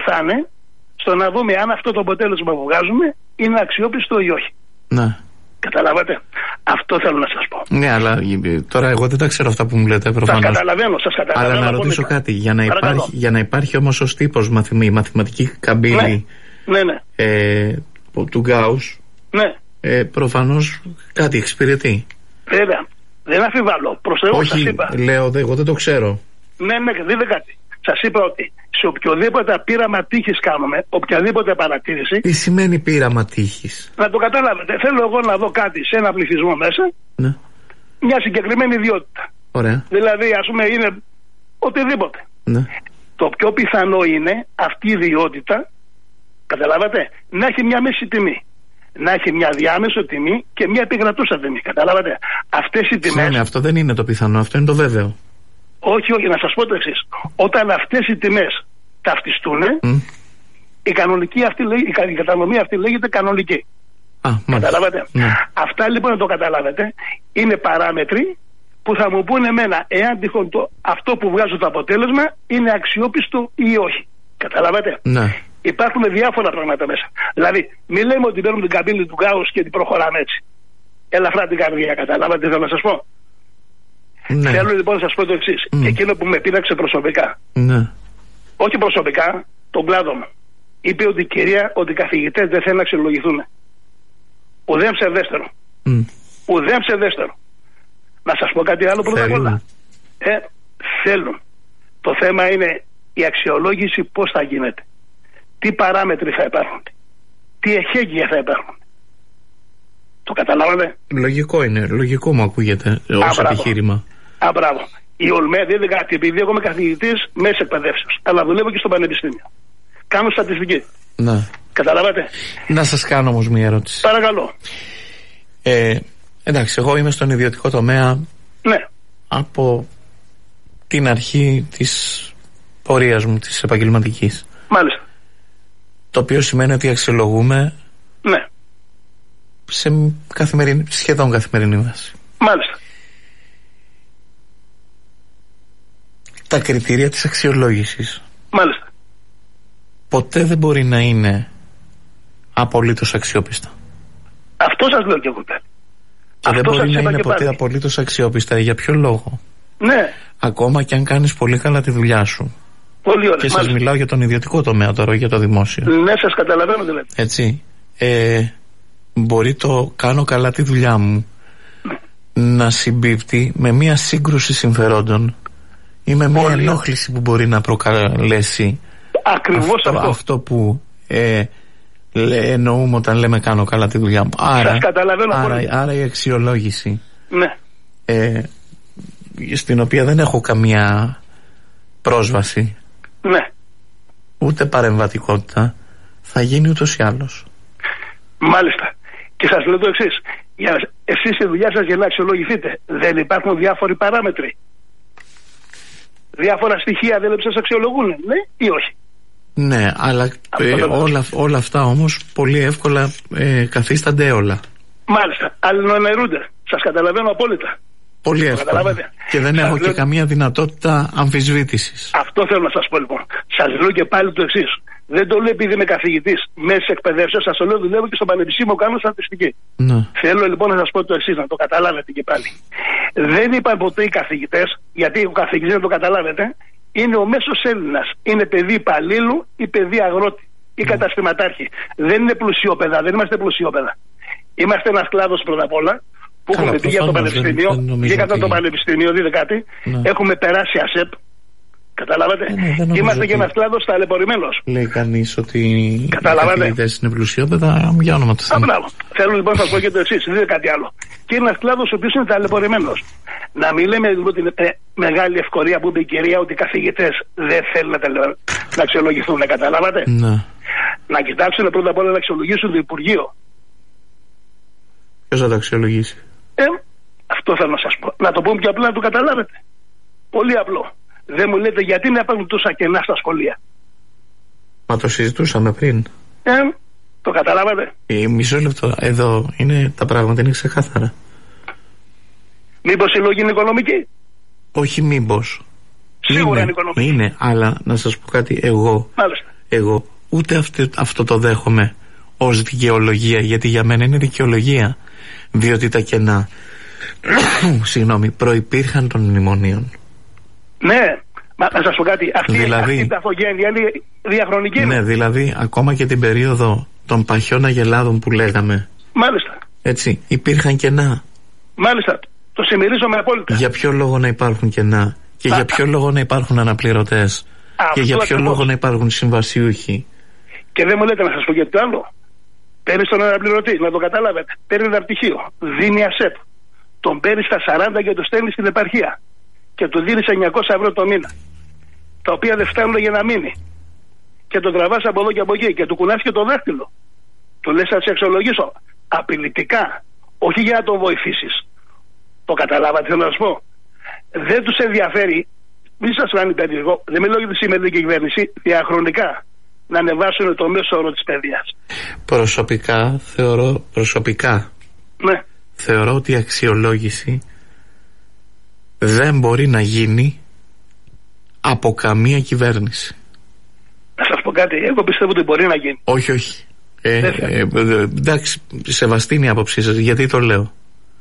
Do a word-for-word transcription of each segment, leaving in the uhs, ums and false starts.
θα είναι στο να δούμε αν αυτό το αποτέλεσμα που βγάζουμε είναι αξιόπιστο ή όχι. Ναι. Καταλάβατε. Αυτό θέλω να σας πω. Ναι, αλλά τώρα εγώ δεν τα ξέρω αυτά που μου λέτε προφανώς. Σας καταλαβαίνω, σας καταλαβαίνω. Αλλά να ρωτήσω κάτι. Για να υπάρχει, για να υπάρχει όμως ως τύπος μαθημα, η μαθηματική καμπύλη ναι. Ναι, ναι. Ε, του Γκάους, ναι. ε, προφανώς κάτι εξυπηρετεί. Βέβαια. Δεν αφιβάλλω. Προς Θεού σας είπα. Λέω, εγώ δεν το ξέρω. Ναι, ναι, δείτε κάτι. Σας είπα ότι σε οποιοδήποτε πείραμα τύχης κάνουμε, οποιαδήποτε παρατήρηση. Τι σημαίνει πείραμα τύχης? Να το καταλάβετε. Θέλω εγώ να δω κάτι σε ένα πληθυσμό μέσα. Ναι. Μια συγκεκριμένη ιδιότητα. Ωραία. Δηλαδή, ας πούμε, είναι οτιδήποτε. Ναι. Το πιο πιθανό είναι αυτή η ιδιότητα, καταλάβατε, να έχει μια μέση τιμή. Να έχει μια διάμεσο τιμή και μια επικρατούσα τιμή. Καταλάβατε. Αυτές οι τιμές. Ναι, αυτό δεν είναι το πιθανό, αυτό είναι το βέβαιο. Όχι, όχι, να σας πω το εξής. Όταν αυτές οι τιμές ταυτιστούν, mm. η κανονική αυτή, η κατανομή αυτή λέγεται κανονική. Α, καταλάβατε. Ναι. Αυτά λοιπόν να το καταλάβετε είναι παράμετροι που θα μου πούνε εμένα εάν τυχόν το, αυτό που βγάζω το αποτέλεσμα είναι αξιόπιστο ή όχι. Καταλάβατε. Ναι. Υπάρχουν διάφορα πράγματα μέσα. Δηλαδή, μην λέμε ότι παίρνουμε την καμπύλη του Γκάους και την προχωράμε έτσι. Ελαφρά την καρδιά, καταλάβατε, θέλω να σας πω. Ναι. Θέλω λοιπόν να σας πω το εξής. Mm. Εκείνο που με πείραξε προσωπικά. Ναι. Όχι προσωπικά, τον κλάδο μου. Είπε ότι η κυρία, ότι οι καθηγητές δεν θέλουν να αξιολογηθούν. Ουδέν ψευδέστερο. Mm. Ουδέν ψευδέστερο. Να σας πω κάτι άλλο πρώτα απ' όλα. Ε, θέλουν. Το θέμα είναι η αξιολόγηση πώς θα γίνεται. Τι παράμετροι θα υπάρχουν. Τι εχέγγυα θα υπάρχουν. Το καταλάβατε. Λογικό είναι. Λογικό μου ακούγεται ως επιχείρημα. Α, μπράβο. Η ΟΛΜΕ δεν είναι κάτι, επειδή εγώ είμαι καθηγητής μέσα εκπαιδεύσεως. Αλλά δουλεύω και στο πανεπιστήμιο. Κάνω στατιστική. Ναι. Καταλάβατε. Να σας κάνω όμως μια ερώτηση. Παρακαλώ. Ε, εντάξει, εγώ είμαι στον ιδιωτικό τομέα. Ναι. Από την αρχή της πορείας μου, της επαγγελματικής. Μάλιστα. Το οποίο σημαίνει ότι αξιολογούμε. Ναι. Σε καθημερινή, σχεδόν καθημερινή βάση. Μάλιστα. Τα κριτήρια της αξιολόγησης. Μάλιστα. Ποτέ δεν μπορεί να είναι απολύτως αξιόπιστα. Αυτό σας λέω και εγώ πέρα. Και αυτό δεν μπορεί να είναι ποτέ πάλι απολύτως αξιόπιστα. Για ποιο λόγο? Ναι. Ακόμα και αν κάνεις πολύ καλά τη δουλειά σου. Πολύ ωραία. Και σας μιλάω για τον ιδιωτικό τομέα τώρα, για το δημόσιο. Ναι, σας καταλαβαίνω τι λέτε. Έτσι. Ε, μπορεί το κάνω καλά τη δουλειά μου ναι. να συμπίπτει με μια σύγκρουση συμφερόντων ή με μια πολύ ενόχληση που μπορεί να προκαλέσει ακριβώς αυτό, αυτό. αυτό που ε, λέ, εννοούμε όταν λέμε κάνω καλά τη δουλειά μου. Άρα, σας καταλαβαίνω άρα, πολύ. άρα η αξιολόγηση ναι. ε, στην οποία δεν έχω καμία πρόσβαση ναι. ούτε παρεμβατικότητα θα γίνει ούτως ή άλλως. Μάλιστα. Και σας λέω το εξής. Εσείς στη δουλειά σας για να αξιολογηθείτε δεν υπάρχουν διάφοροι παράμετροι? Διάφορα στοιχεία δεν σας αξιολογούν, ναι ή όχι? Ναι, αλλά ε, όλα, όλα αυτά όμως πολύ εύκολα ε, καθίστανται όλα. Μάλιστα. Αλληλοαναιρούνται. Σας καταλαβαίνω απόλυτα. Πολύ εύκολα. Και δεν σας έχω λέω... και καμία δυνατότητα αμφισβήτησης. Αυτό θέλω να σας πω λοιπόν. Σας λέω και πάλι το εξής. Δεν το λέω επειδή είμαι καθηγητής μέσα εκπαιδεύσεως, σας το λέω, δουλεύω και στο πανεπιστήμιο, κάνω στατιστική. Ναι. Θέλω λοιπόν να σας πω το εξής, να το καταλάβετε και πάλι. Δεν είπαν ποτέ οι καθηγητές, γιατί ο καθηγητής, να το καταλάβετε, είναι ο μέσος Έλληνας. Είναι παιδί υπαλλήλου ή παιδί αγρότη ή ναι. καταστηματάρχη. Δεν είναι πλουσιόπαιδα, δεν είμαστε πλουσιόπαιδα. Είμαστε ένας κλάδος πρώτα απ' όλα που Καλά, έχουμε πει για το πανεπιστήμιο, βγήκατε ότι... το πανεπιστήμιο, δείτε κάτι, ναι. έχουμε περάσει ΑΣΕΠ. Καταλάβατε. Ε, ναι, είμαστε και ένας κλάδος ταλαιπωρημένος. Λέει κανείς ότι οι καθηγητές είναι πλουσιόπαιδα, για όνομα του Θεού. Θέλω λοιπόν να σας πω και το εξής, δείτε κάτι άλλο. Και είναι ένας κλάδος ο οποίος είναι ταλαιπωρημένος. Να μην λέμε ότι είναι μεγάλη ευκολία που είπε η κυρία ότι οι καθηγητές δεν θέλουν να, τελε... να αξιολογηθούν. Καταλάβατε. Ναι. Να κοιτάξουν πρώτα απ' όλα να αξιολογήσουν το Υπουργείο. Ποιος θα το αξιολογήσει? Ε, αυτό θέλω να σας πω. Να το πούμε πιο απλά να το καταλάβετε. Πολύ απλό. Δεν μου λέτε γιατί να υπάρχουν τόσα κενά στα σχολεία. Μα το συζητούσαμε πριν. Ε, το καταλάβατε. Ε, μισό λεπτό. Εδώ είναι, τα πράγματα είναι ξεκάθαρα. Μήπως η λόγη είναι οικονομική? Όχι μήπως. Σίγουρα είναι, είναι οικονομική. Είναι, αλλά να σας πω κάτι εγώ. Μάλιστα. Εγώ ούτε αυτό, αυτό το δέχομαι ως δικαιολογία, γιατί για μένα είναι δικαιολογία, διότι τα κενά συγγνώμη, προϋπήρχαν των μνημονίων. Ναι, μα να σας πω κάτι, αυτή, δηλαδή, αυτή η παθογένεια είναι διαχρονική. Ναι, δηλαδή ακόμα και την περίοδο των παχιών αγελάδων που λέγαμε. Μάλιστα. Έτσι, υπήρχαν κενά. Μάλιστα, το συμμερίζομαι απόλυτα. Για ποιο λόγο να υπάρχουν κενά και Α, για ποιο λόγο να υπάρχουν αναπληρωτές και για ποιο λόγο να υπάρχουν συμβασιούχοι. Και δεν μου λέτε να σας πω γιατί το άλλο. Παίρνει τον αναπληρωτή, να το καταλάβετε. Παίρνει ένα πτυχίο, δίνει ΑΣΕΠ. Τον παίρνει στα σαράντα και το στέλνει στην επαρχία. Και του δίνει εννιακόσια ευρώ το μήνα. Τα οποία δεν φτάνουν για να μείνει. Και τον τραβάς από εδώ και από εκεί. Και του κουνάς και το δάχτυλο. Του λες, θα σε αξιολογήσω. Απειλητικά. Όχι για να τον βοηθήσεις. Το καταλάβατε, θέλω να σου πω. Δεν τους ενδιαφέρει. Μην σας φάνει περίεργο. Δεν μιλάω για τη σημερινή κυβέρνηση. Διαχρονικά. Να ανεβάσουν το μέσο όρο της παιδείας. Προσωπικά θεωρώ. Προσωπικά. Ναι. Θεωρώ ότι η αξιολόγηση δεν μπορεί να γίνει από καμία κυβέρνηση. Να σας πω κάτι, εγώ πιστεύω ότι μπορεί να γίνει. Όχι, όχι. Ε, ε, ε, εντάξει, σεβαστή είναι η άποψή σας. Γιατί το λέω.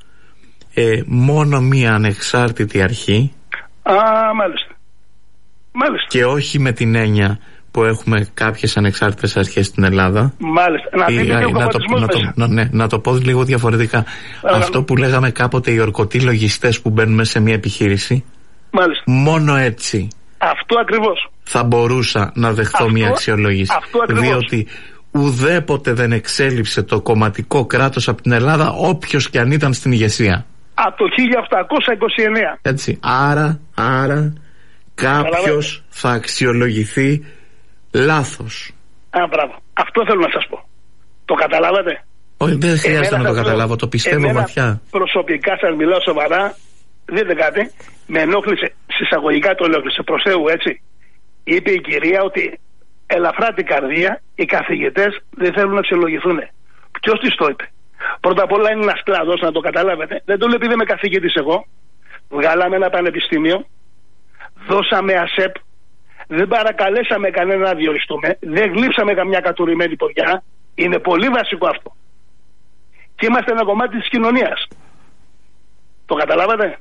Ε, μόνο μία ανεξάρτητη αρχή. Α, μάλιστα. Μάλιστα. Και όχι με την έννοια που έχουμε κάποιες ανεξάρτητες αρχές στην Ελλάδα. Μάλιστα. Να, ή, να, το, να, το, να, ναι, να το πω λίγο διαφορετικά. Άρα, αυτό που λέγαμε κάποτε οι ορκωτοί λογιστές που μπαίνουν σε μια επιχείρηση. Μάλιστα. Μόνο έτσι. Αυτό ακριβώς. Θα μπορούσα να δεχθώ αυτό, μια αξιολόγηση. Διότι ουδέποτε δεν εξέλιψε το κομματικό κράτος από την Ελλάδα, όποιος και αν ήταν στην ηγεσία. Από το χίλια οκτακόσια είκοσι εννέα. Έτσι. Άρα, άρα κάποιος θα αξιολογηθεί λάθος. Α, μπράβο. Αυτό θέλω να σας πω. Το καταλάβατε? Όχι, δεν χρειάζεται να το καταλάβω, το πιστεύω εμένα βαθιά. Προσωπικά σας μιλάω σοβαρά, δείτε κάτι, με ενόχλησε, συσσαγωγικά το ενόχλησε, προς Θεού, έτσι. Είπε η κυρία ότι ελαφρά την καρδία οι καθηγητές δεν θέλουν να αξιολογηθούν. Ποιος της το είπε? Πρώτα απ' όλα είναι ένας κλάδος, να το καταλάβετε. Δεν το λέω επειδή είμαι καθηγητής εγώ. Βγάλαμε ένα πανεπιστήμιο, δώσαμε ΑΣΕΠ, δεν παρακαλέσαμε κανένα να διοριστούμε, δεν γλύψαμε καμιά κατουρημένη ποδιά. Είναι πολύ βασικό αυτό. Και είμαστε ένα κομμάτι της κοινωνίας. Το καταλάβατε?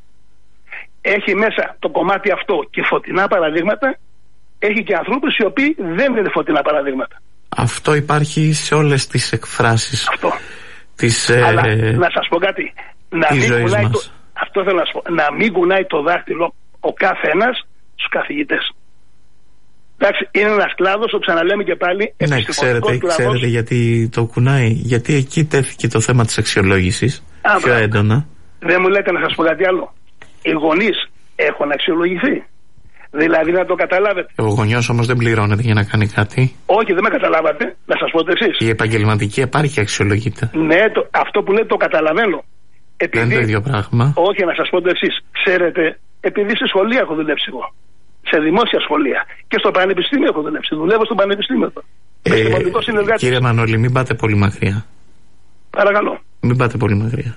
Έχει μέσα το κομμάτι αυτό και φωτεινά παραδείγματα, έχει και ανθρώπους οι οποίοι δεν είναι φωτεινά παραδείγματα. Αυτό υπάρχει σε όλες τις εκφράσεις. Αυτό. Της, Αλλά ε, να σας πω κάτι. Να μην κουνάει το, αυτό θέλω να σας πω. Να μην κουνάει το δάχτυλο ο κάθε ένας στους καθηγητές. Εντάξει, είναι ένας κλάδος, το ξαναλέμε και πάλι. Ναι, ξέρετε, ξέρετε γιατί το κουνάει. Γιατί εκεί τέθηκε το θέμα της αξιολόγησης πιο έντονα. Δεν μου λέτε να σας πω κάτι άλλο. Οι γονείς έχουν αξιολογηθεί. Δηλαδή να το καταλάβετε. Ο γονιός όμως δεν πληρώνεται για να κάνει κάτι. Όχι, δεν με καταλάβατε. Να σας πω το εξής. Η επαγγελματική επάρχεια αξιολογείται. Ναι, το, αυτό που λέτε το καταλαβαίνω. Επειδή, δεν είναι το ίδιο πράγμα. Όχι, να σας πω το εξής. Ξέρετε, επειδή σε σχολεία έχω δουλέψει εγώ. Σε δημόσια σχολεία. Και στο πανεπιστήμιο έχω δουλέψει. Δουλεύω στο πανεπιστήμιο. Ε, κύριε Μανώλη, μην πάτε πολύ μακριά. Παρακαλώ. Μην πάτε πολύ μακριά.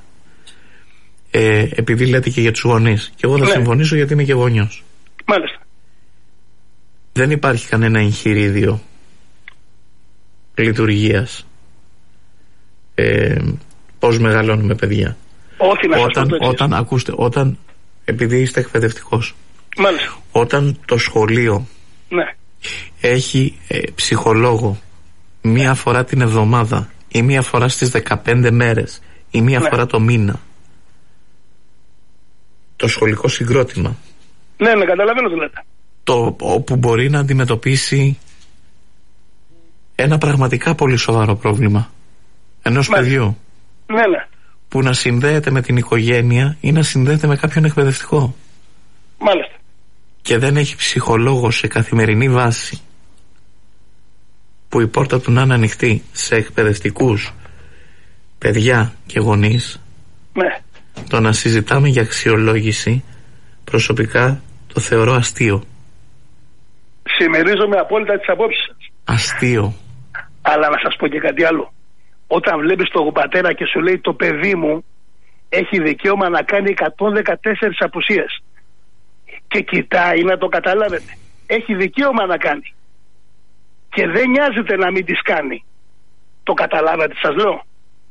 Ε, επειδή λέτε και για τους γονείς. Και εγώ θα ναι. συμφωνήσω γιατί είμαι και γονιός. Μάλιστα. Δεν υπάρχει κανένα εγχειρίδιο λειτουργίας. Ε, πώς μεγαλώνουμε παιδιά. Όχι, να όταν, σας πω το όταν, ακούστε, όταν, επειδή είστε εκπαιδευτικός. Μάλιστα. Όταν το σχολείο ναι. έχει ε, ψυχολόγο μία φορά την εβδομάδα ή μία φορά στις δεκαπέντε μέρες ή μία ναι. φορά το μήνα, το σχολικό συγκρότημα, ναι, ναι, καταλαβαίνω τι λέτε. Το, όπου μπορεί να αντιμετωπίσει ένα πραγματικά πολύ σοβαρό πρόβλημα ενός ναι. παιδιού ναι, ναι. που να συνδέεται με την οικογένεια ή να συνδέεται με κάποιον εκπαιδευτικό. Μάλιστα. Και δεν έχει ψυχολόγο σε καθημερινή βάση, που η πόρτα του να είναι ανοιχτή σε εκπαιδευτικούς, παιδιά και γονείς, ναι. το να συζητάμε για αξιολόγηση προσωπικά το θεωρώ αστείο. Συμμερίζομαι απόλυτα τις απόψεις σας. Αστείο. Αλλά να σας πω και κάτι άλλο. Όταν βλέπεις τον πατέρα και σου λέει το παιδί μου έχει δικαίωμα να κάνει εκατόν δεκατέσσερις απουσίες και κοιτάει, να το καταλάβετε, έχει δικαίωμα να κάνει. και δεν νοιάζεται να μην τις κάνει. Το καταλάβατε, σας λέω.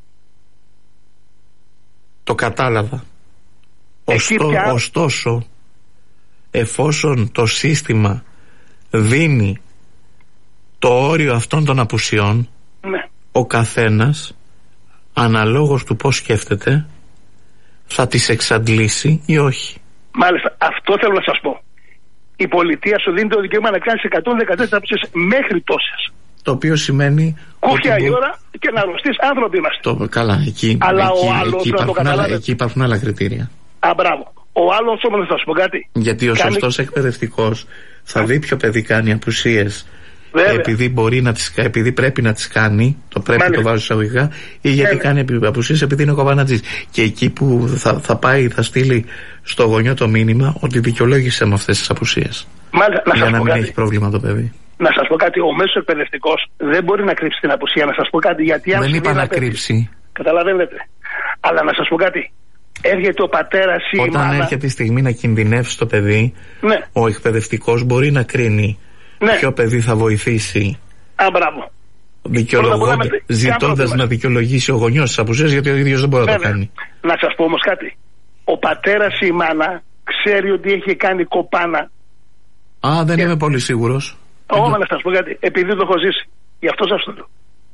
Το κατάλαβα. Ωστό, πια... Ωστόσο, εφόσον το σύστημα δίνει το όριο αυτών των απουσιών, ναι. ο καθένας, αναλόγως του πώς σκέφτεται, θα τις εξαντλήσει ή όχι. Μάλιστα, αυτό θέλω να σας πω. Η πολιτεία σου δίνει το δικαίωμα να κάνεις εκατόν δεκατέσσερις απουσίες μέχρι τόσες. Το οποίο σημαίνει. Κούφια η ώρα και να αρρωστείς, άνθρωποι είμαστε. Το, καλά, εκεί, αλλά εκεί, ο άλλος, εκεί, υπάρχουν άλλα, εκεί υπάρχουν άλλα κριτήρια. Α, μπράβο. Ο άλλος όμως, θα σου πω κάτι. Γιατί ο κάνει... σωστός εκπαιδευτικός θα δει ποιο παιδί κάνει απουσίες. Βέβαια. Επειδή, μπορεί να τις, επειδή πρέπει να τις κάνει, το πρέπει Μάλιστα. το βάζω εισαγωγικά, ή γιατί Βέβαια. κάνει απουσίες επειδή είναι κοβανατζής. Και εκεί που θα, θα πάει, θα στείλει στο γονιό το μήνυμα ότι δικαιολόγησε με αυτές τις απουσίες. Μάλιστα, να για σας να πω μην κάτι. έχει πρόβλημα το παιδί. Να σας πω κάτι, ο μέσος εκπαιδευτικός δεν μπορεί να κρύψει την απουσία. Να σας πω κάτι, γιατί αν δεν είπα να παιδί, κρύψει. Καταλαβαίνετε. Αλλά να σας πω κάτι. Έρχεται ο πατέρας ή η Όταν μάνα... έρχεται η στιγμή να κινδυνεύσει το παιδί, ναι. ο εκπαιδευτικός μπορεί να κρίνει ναι. ποιο παιδί θα βοηθήσει. Α, μπράβο. Ζητώντας να δικαιολογήσει ο γονιός τις απουσίες, γιατί ο ίδιος δεν μπορεί να το κάνει. Να σας πω όμως κάτι. Ο πατέρας ή η μάνα ξέρει ότι έχει κάνει κοπάνα. Α, δεν και... είμαι πολύ σίγουρος. Όχι, να σας πω κάτι. Επειδή το έχω ζήσει. Γι' αυτό σας το λέω.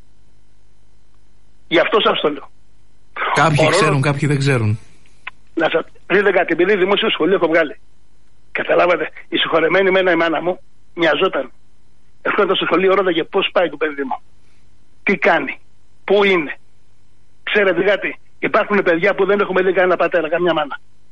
Γι' αυτό σας το λέω. Κάποιοι ο ξέρουν, ρόλο... κάποιοι δεν ξέρουν. Να σας δείτε κάτι. Επειδή δημόσιο σχολείο έχω βγάλει. Καταλάβατε. Η συγχωρεμένη μένα η μάνα μου μοιαζόταν. Έρχονταν στο σχολείο, ρώταγε πώς πάει το παιδί μου. Τι κάνει. Πού είναι. Ξέρετε κάτι. Υπάρχουν παιδιά που δεν έχουμε δει κανένα πατέρα, καμιά μάνα.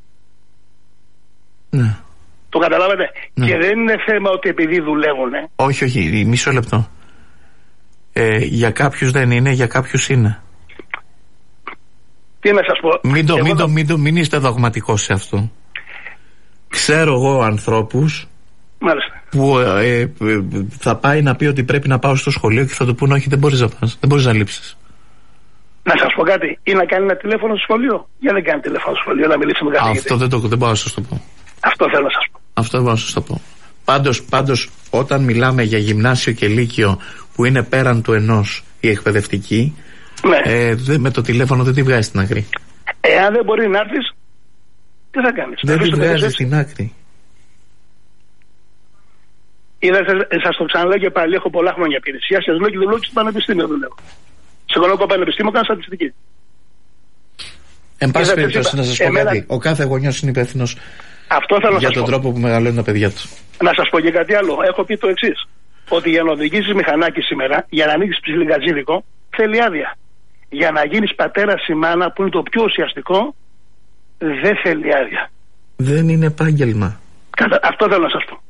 Ναι. Το καταλάβατε. Ναι. Και δεν είναι θέμα ότι επειδή δουλεύουν. Ε. Όχι, όχι. Μισό λεπτό. Ε, για κάποιους δεν είναι, για κάποιους είναι. Τι να σας πω. Μην, το, μην, το... το, μην, το, μην είστε δογματικός σε αυτό. Ξέρω εγώ ανθρώπους Μάλιστα. που ε, ε, θα πάει να πει ότι πρέπει να πάω στο σχολείο και θα του πούνε όχι, δεν μπορείς να πας, δεν μπορείς να λείψεις. Να σας πω κάτι, ή να κάνει ένα τηλέφωνο στο σχολείο. Για δεν κάνει τηλέφωνο στο σχολείο, να μιλήσει με καθηγητή. Αυτό δεν, το, δεν μπορώ να σας το πω. Αυτό θέλω να σας πω. Αυτό δεν μπορώ να σας το πω. Πάντως, πάντως όταν μιλάμε για γυμνάσιο και λύκειο που είναι πέραν του ενός η εκπαιδευτική, ναι. ε, δε, με το τηλέφωνο δεν τη βγάζει στην άκρη. Εάν δεν μπορεί να έρθεις, τι θα κάνεις. Δεν τη βγάζει στην άκρη. Είδατε, σας το ξαναλέω και πάλι, έχω πολλά χρόνια υπηρεσία. Σας λέω και δουλεύω και στο πανεπιστήμιο δουλεύω. Σε οικονομικό πανεπιστήμιο κάνω στατιστική. Εν πάση περιπτώσει, να σας πω εμένα... κάτι. Ο κάθε γονιός είναι υπεύθυνος για τον πω. τρόπο που μεγαλώνουν τα παιδιά του. Να σας πω και κάτι άλλο. Έχω πει το εξής. Ότι για να οδηγήσεις μηχανάκι σήμερα, για να ανοίξεις ψιλικατζίδικο, θέλει άδεια. Για να γίνεις πατέρας ή μάνα, που είναι το πιο ουσιαστικό, δεν θέλει άδεια. Δεν είναι επάγγελμα. Κατα... Αυτό θέλω να σας πω.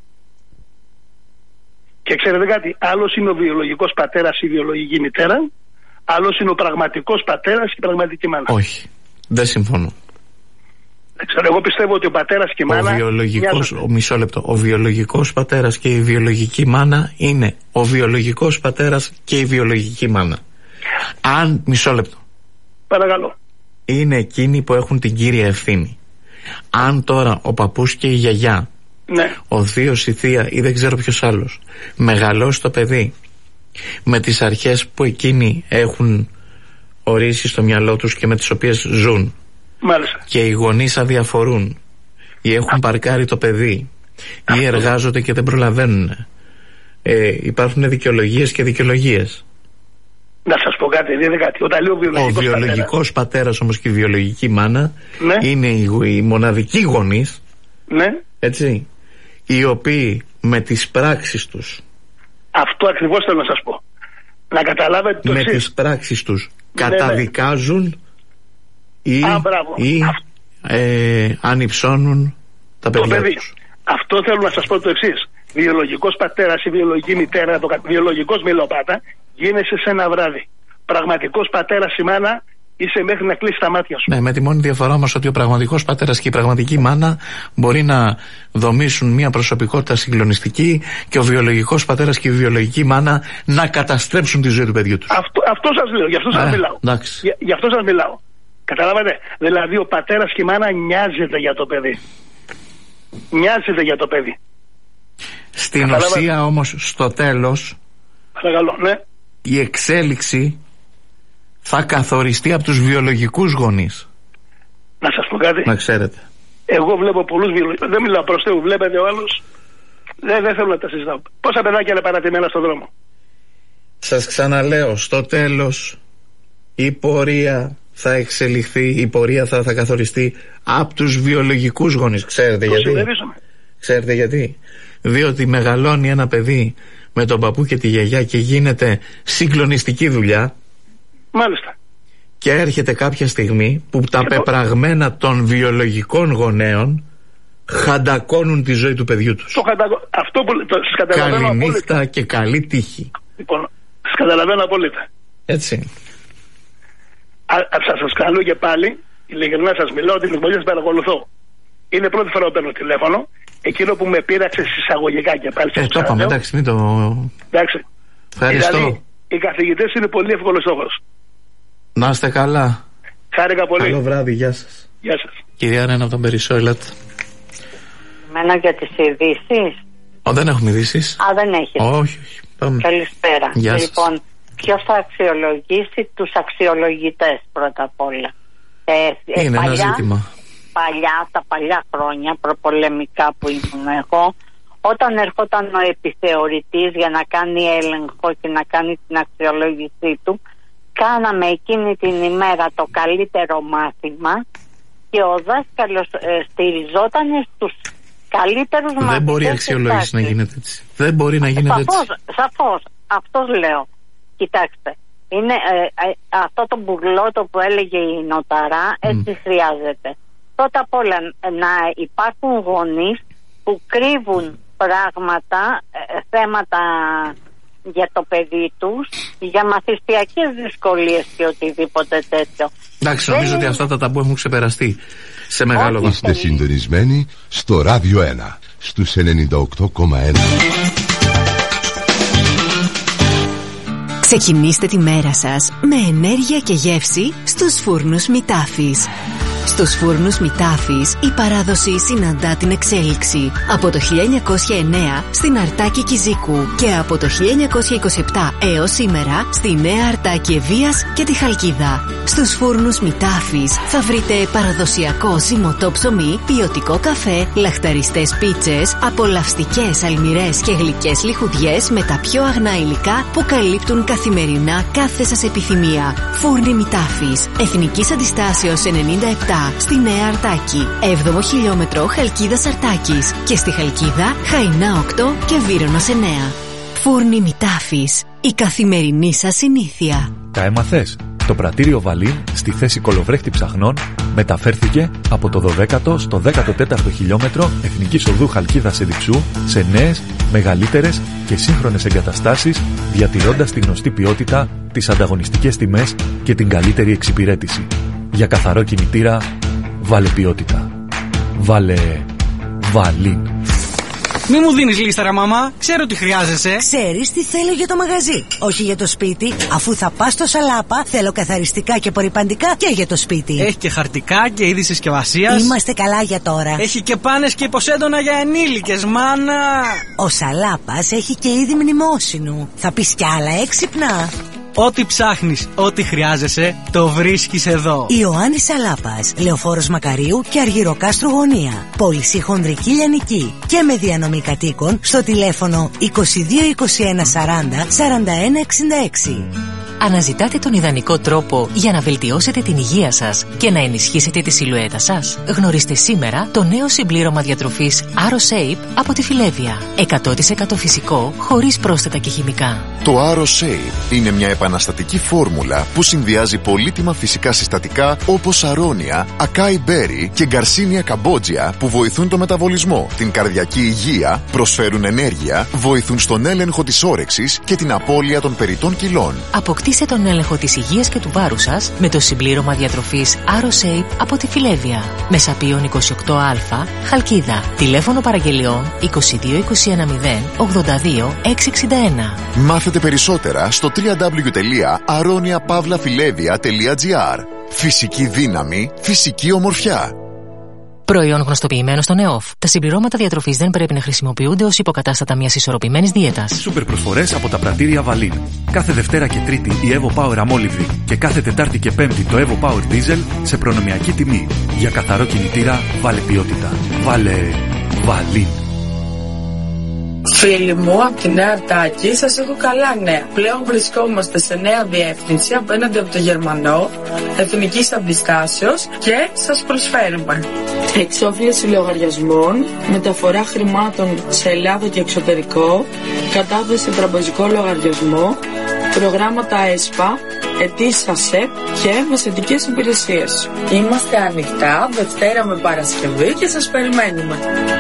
Και ξέρετε κάτι, άλλος είναι ο βιολογικός πατέρας ή η βιολογική μητέρα, άλλος είναι ο πραγματικός πατέρας και η πραγματική μάνα. Όχι, δεν συμφωνώ. Δεν ξέρω, εγώ πιστεύω ότι ο πατέρας και η μάνα... Ο βιολογικός, ο, μισό λεπτό, ο βιολογικός πατέρας και η βιολογική μάνα είναι ο βιολογικός πατέρας και η βιολογική μάνα. Αν, μισό λεπτό. Παρακαλώ. Είναι εκείνοι που έχουν την κύρια ευθύνη. Αν τώρα ο παππούς και η γιαγιά, ναι. ο θείος, η θεία ή δεν ξέρω ποιος άλλος, μεγαλώσει το παιδί με τις αρχές που εκείνοι έχουν ορίσει στο μυαλό τους και με τις οποίες ζουν, μάλιστα, και οι γονείς αδιαφορούν ή έχουν παρκάρει το παιδί ή εργάζονται και δεν προλαβαίνουν, ε, υπάρχουν δικαιολογίες και δικαιολογίες. Να σας πω κάτι, δείτε κάτι. Όταν λέω βιολογικός, ο βιολογικός πατέρας, πατέρας όμως και η βιολογική μάνα, ναι, είναι οι, οι μοναδικοί γονείς, ναι, έτσι, οι οποίοι με τις πράξεις τους, αυτό ακριβώς θέλω να σας πω, να καταλάβετε το με εξής. τις πράξεις τους ναι, καταδικάζουν ή, Α, ή ε, ανυψώνουν τα το παιδιά παιδί. τους. Αυτό θέλω να σας πω το εξής. Βιολογικός πατέρας ή βιολογική μητέρα, το βιολογικός μιλοπάτα, γίνεσαι σε ένα βράδυ. Πραγματικός πατέρας ή μάνα, είσαι μέχρι να κλείσει τα μάτια σου. Ναι, με τη μόνη διαφορά όμως ότι ο πραγματικός πατέρας και η πραγματική μάνα μπορεί να δομήσουν μια προσωπικότητα συγκλονιστική και ο βιολογικός πατέρας και η βιολογική μάνα να καταστρέψουν τη ζωή του παιδιού τους. Αυτό, αυτό σας λέω, γι' αυτό σας ε, μιλάω. Για, γι' αυτό σας μιλάω. Καταλάβατε, δηλαδή ο πατέρας και η μάνα νοιάζεται για το παιδί. Νοιάζεται για το παιδί. Στην Καταλάβατε. ουσία όμως στο τέλος Παρακαλώ, ναι. Η εξέλιξη θα καθοριστεί από τους βιολογικούς γονείς. Να σας πω κάτι. Να ξέρετε. Εγώ βλέπω πολλούς βιολογικούς. Δεν μιλάω προς Θεού. Βλέπετε ο άλλος. Δεν, δεν θέλω να τα συζητάω. Πόσα παιδάκια είναι παρατημένα στον δρόμο. Σας ξαναλέω, στο τέλος η πορεία θα εξελιχθεί, η πορεία θα, θα καθοριστεί από τους βιολογικούς γονείς. Ξέρετε γιατί? Ξέρετε γιατί? Διότι μεγαλώνει ένα παιδί με τον παππού και τη γιαγιά και γίνεται συγκλονιστική δουλειά. Μάλιστα. Και έρχεται κάποια στιγμή που τα και πεπραγμένα το... των βιολογικών γονέων χαντακώνουν τη ζωή του παιδιού τους. Το χαντακώ... Αυτό που το... Καλή νύχτα και καλή τύχη. Λοιπόν, σας καταλαβαίνω απόλυτα. Έτσι. Α, σας, σας καλώ και πάλι, ειλικρινά σας μιλάω, την εκπομπή σας παρακολουθώ. Είναι πρώτη φορά που παίρνω τηλέφωνο. Εκείνο που με πείραξε συσσαγωγικά και πάλι. Ε, το είπαμε, εντάξει, μην το... Εντάξει. Ευχαριστώ. Δηλαδή, οι καθηγητές είναι πολύ εύκολος στόχος. Να είστε καλά. Χάρηκα πολύ. Καλό βράδυ, γεια σας. Γεια σας. Κυρία Ρένα από τον Περισσό, ελάτε. Εμένα για τις ειδήσεις. Ω, δεν έχουμε ειδήσεις. Α, δεν έχεις. Όχι, όχι. Πάμε. Καλησπέρα. Γεια σας. Λοιπόν, ποιος θα αξιολογήσει τους αξιολογητές πρώτα απ' όλα. Ε, ε, είναι παλιά, ένα ζήτημα. Παλιά, τα παλιά χρόνια, προπολεμικά που ήμουν εγώ, όταν ερχόταν ο επιθεωρητής για να κάνει έλεγχο και να κάνει την αξιολόγησή του, κάναμε εκείνη την ημέρα το καλύτερο μάθημα και ο δάσκαλος ε, στηριζόταν στους καλύτερους μαθητές. Δεν μπορεί η αξιολόγηση να γίνεται έτσι. Δεν μπορεί να γίνεται σαφώς, έτσι. Σαφώς, αυτός λέω. Κοιτάξτε, είναι ε, ε, αυτό το μπουρλότο που έλεγε η Νοταρά, έτσι mm. χρειάζεται. Πρώτα απ' όλα να υπάρχουν γονείς που κρύβουν πράγματα, ε, θέματα για το παιδί τους, για μαθησιακές δυσκολίες και οτιδήποτε τέτοιο. Εντάξει, νομίζω Δεν... ότι αυτά τα ταμπού έχουν ξεπεραστεί σε μεγάλο βαθμό. Είστε συντονισμένοι στο Ράδιο ένα, στους ενενήντα οκτώ κόμμα ένα. Ξεκινήστε τη μέρα σας με ενέργεια και γεύση στους φούρνους Μητάφης. Στους φούρνους Μητάφης η παράδοση συναντά την εξέλιξη. Από το χίλια εννιακόσια εννέα στην Αρτάκη Κιζίκου και από το χίλια εννιακόσια είκοσι επτά έως σήμερα στη Νέα Αρτάκη Ευβοίας και τη Χαλκίδα. Στους φούρνους Μητάφης θα βρείτε παραδοσιακό ζυμωτό ψωμί, ποιοτικό καφέ, λαχταριστές πίτσες, απολαυστικές αλμυρές και γλυκές λιχουδιές με τα πιο αγνά υλικά που καλύπτουν καθημερινά κάθε σας επιθυμία. Φούρνοι Μητάφης, Εθνικής Αντιστάσεως ενενήντα επτά στη Νέα Αρτάκη, έβδομο χιλιόμετρο Χαλκίδας Αρτάκης και στη Χαλκίδα Χαϊνά οκτώ και Βύρωνος εννέα. Φούρνοι Μητάφης, η καθημερινή σας συνήθεια. Τα έμαθες? Το πρατήριο Βαλίν στη θέση κολοβρέχτη ψαχνών μεταφέρθηκε από το δωδέκατο στο δέκατο τέταρτο χιλιόμετρο Εθνικής Οδού Χαλκίδας Εδιψού σε νέες, μεγαλύτερες και σύγχρονες εγκαταστάσεις, διατηρώντας τη γνωστή ποιότητα, τις ανταγωνιστικές τιμές και την καλύτερη εξυπηρέτηση. Για καθαρό κινητήρα, βάλε ποιότητα. Βάλε Βαλίν. Μη μου δίνεις λίστα, ρε μαμά. Ξέρω τι χρειάζεσαι. Ξέρεις τι θέλω για το μαγαζί, όχι για το σπίτι. Αφού θα πας στο Σαλάπα, θέλω καθαριστικά και απορρυπαντικά και για το σπίτι. Έχει και χαρτικά και είδη συσκευασίας. Είμαστε καλά για τώρα. Έχει και πάνες και υποσέντονα για ενήλικες, μάνα. Ο Σαλάπας έχει και είδη μνημόσυνου. Θα πεις κι άλλα έξυπνα. Ό,τι ψάχνεις, ό,τι χρειάζεσαι, το βρίσκεις εδώ. Ιωάννης Σαλάπας, Λεωφόρος Μακαρίου και Αργυροκάστρου Γωνία. Πώληση χονδρική λιανική και με διανομή κατοίκων στο τηλέφωνο είκοσι δύο είκοσι ένα σαράντα σαράντα ένα εξήντα έξι. Αναζητάτε τον ιδανικό τρόπο για να βελτιώσετε την υγεία σας και να ενισχύσετε τη σιλουέτα σας? Γνωρίστε σήμερα το νέο συμπλήρωμα διατροφής AroShape από τη Φιλέβια. εκατό τοις εκατό φυσικό, χωρίς πρόσθετα και χημικά. Το AroShape είναι μια επαναστατική φόρμουλα που συνδυάζει πολύτιμα φυσικά συστατικά όπως αρώνια, ακάι μπέρι και γκαρσίνια καμπότζια που βοηθούν το μεταβολισμό, την καρδιακή υγεία, προσφέρουν ενέργεια, βοηθούν στον έλεγχο της όρεξης και την απώλεια των περιττών κιλών. Αποκτήστε τον έλεγχο της υγείας και του βάρους σας με το συμπλήρωμα διατροφής AroShape από τη Φιλέβια. Μεσαπίων είκοσι οκτώ α, Χαλκίδα. Τηλέφωνο παραγγελιών είκοσι δύο είκοσι ένα μηδέν ογδόντα δύο εξακόσια εξήντα ένα. Μάθετε περισσότερα στο double-u double-u double-u τελεία aronia pavla filevia τελεία gr. Φυσική δύναμη, φυσική ομορφιά. Προϊόν γνωστοποιημένο στον ΕΟΦ. Τα συμπληρώματα διατροφής δεν πρέπει να χρησιμοποιούνται ως υποκατάστατα μιας ισορροπημένης δίαιτας. Σούπερ προσφορές από τα πρατήρια Βαλίν. Κάθε Δευτέρα και Τρίτη η Evo Power αμόλυβδη και κάθε Τετάρτη και Πέμπτη το Evo Power Diesel σε προνομιακή τιμή. Για καθαρό κινητήρα, βάλε ποιότητα. Βάλε Βαλίν. Φίλοι μου, από τη Νέα Αρτάκη σας έχω καλά νέα. Πλέον βρισκόμαστε σε νέα διεύθυνση απέναντι από το Γερμανό, εθνικής αντιστάσεως και σας προσφέρουμε εξόφληση λογαριασμών, μεταφορά χρημάτων σε Ελλάδα και εξωτερικό, κατάθεση σε τραπεζικό λογαριασμό, προγράμματα ΕΣΠΑ, αιτήσεις ΑΣΕΠ και μεσαιτικές υπηρεσίες. Είμαστε ανοιχτά Δευτέρα με Παρασκευή και σας περιμένουμε.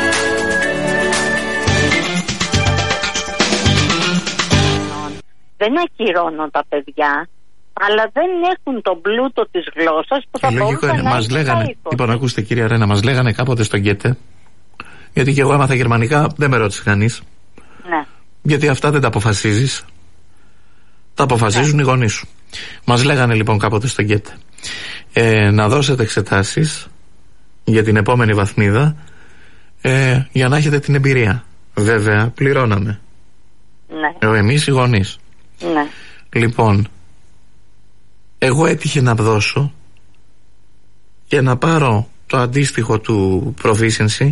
Δεν ακυρώνω τα παιδιά, αλλά δεν έχουν τον πλούτο της γλώσσας που θα μπορούσαν να μας λέγανε, λοιπόν, ακούστε κυρία Ρένα, μας λέγανε κάποτε στον Γκέτε, γιατί και εγώ έμαθα γερμανικά, δεν με ρώτησε κανείς. Ναι. Γιατί αυτά δεν τα αποφασίζεις, τα αποφασίζουν ναι. οι γονείς σου. Μας λέγανε λοιπόν κάποτε στον Γκέτε, ε, να δώσετε εξετάσεις για την επόμενη βαθμίδα, ε, για να έχετε την εμπειρία. Βέβαια, πληρώναμε. Ναι. Εμείς οι γονείς. Ναι. Λοιπόν, εγώ έτυχε να δώσω και να πάρω το αντίστοιχο του proficiency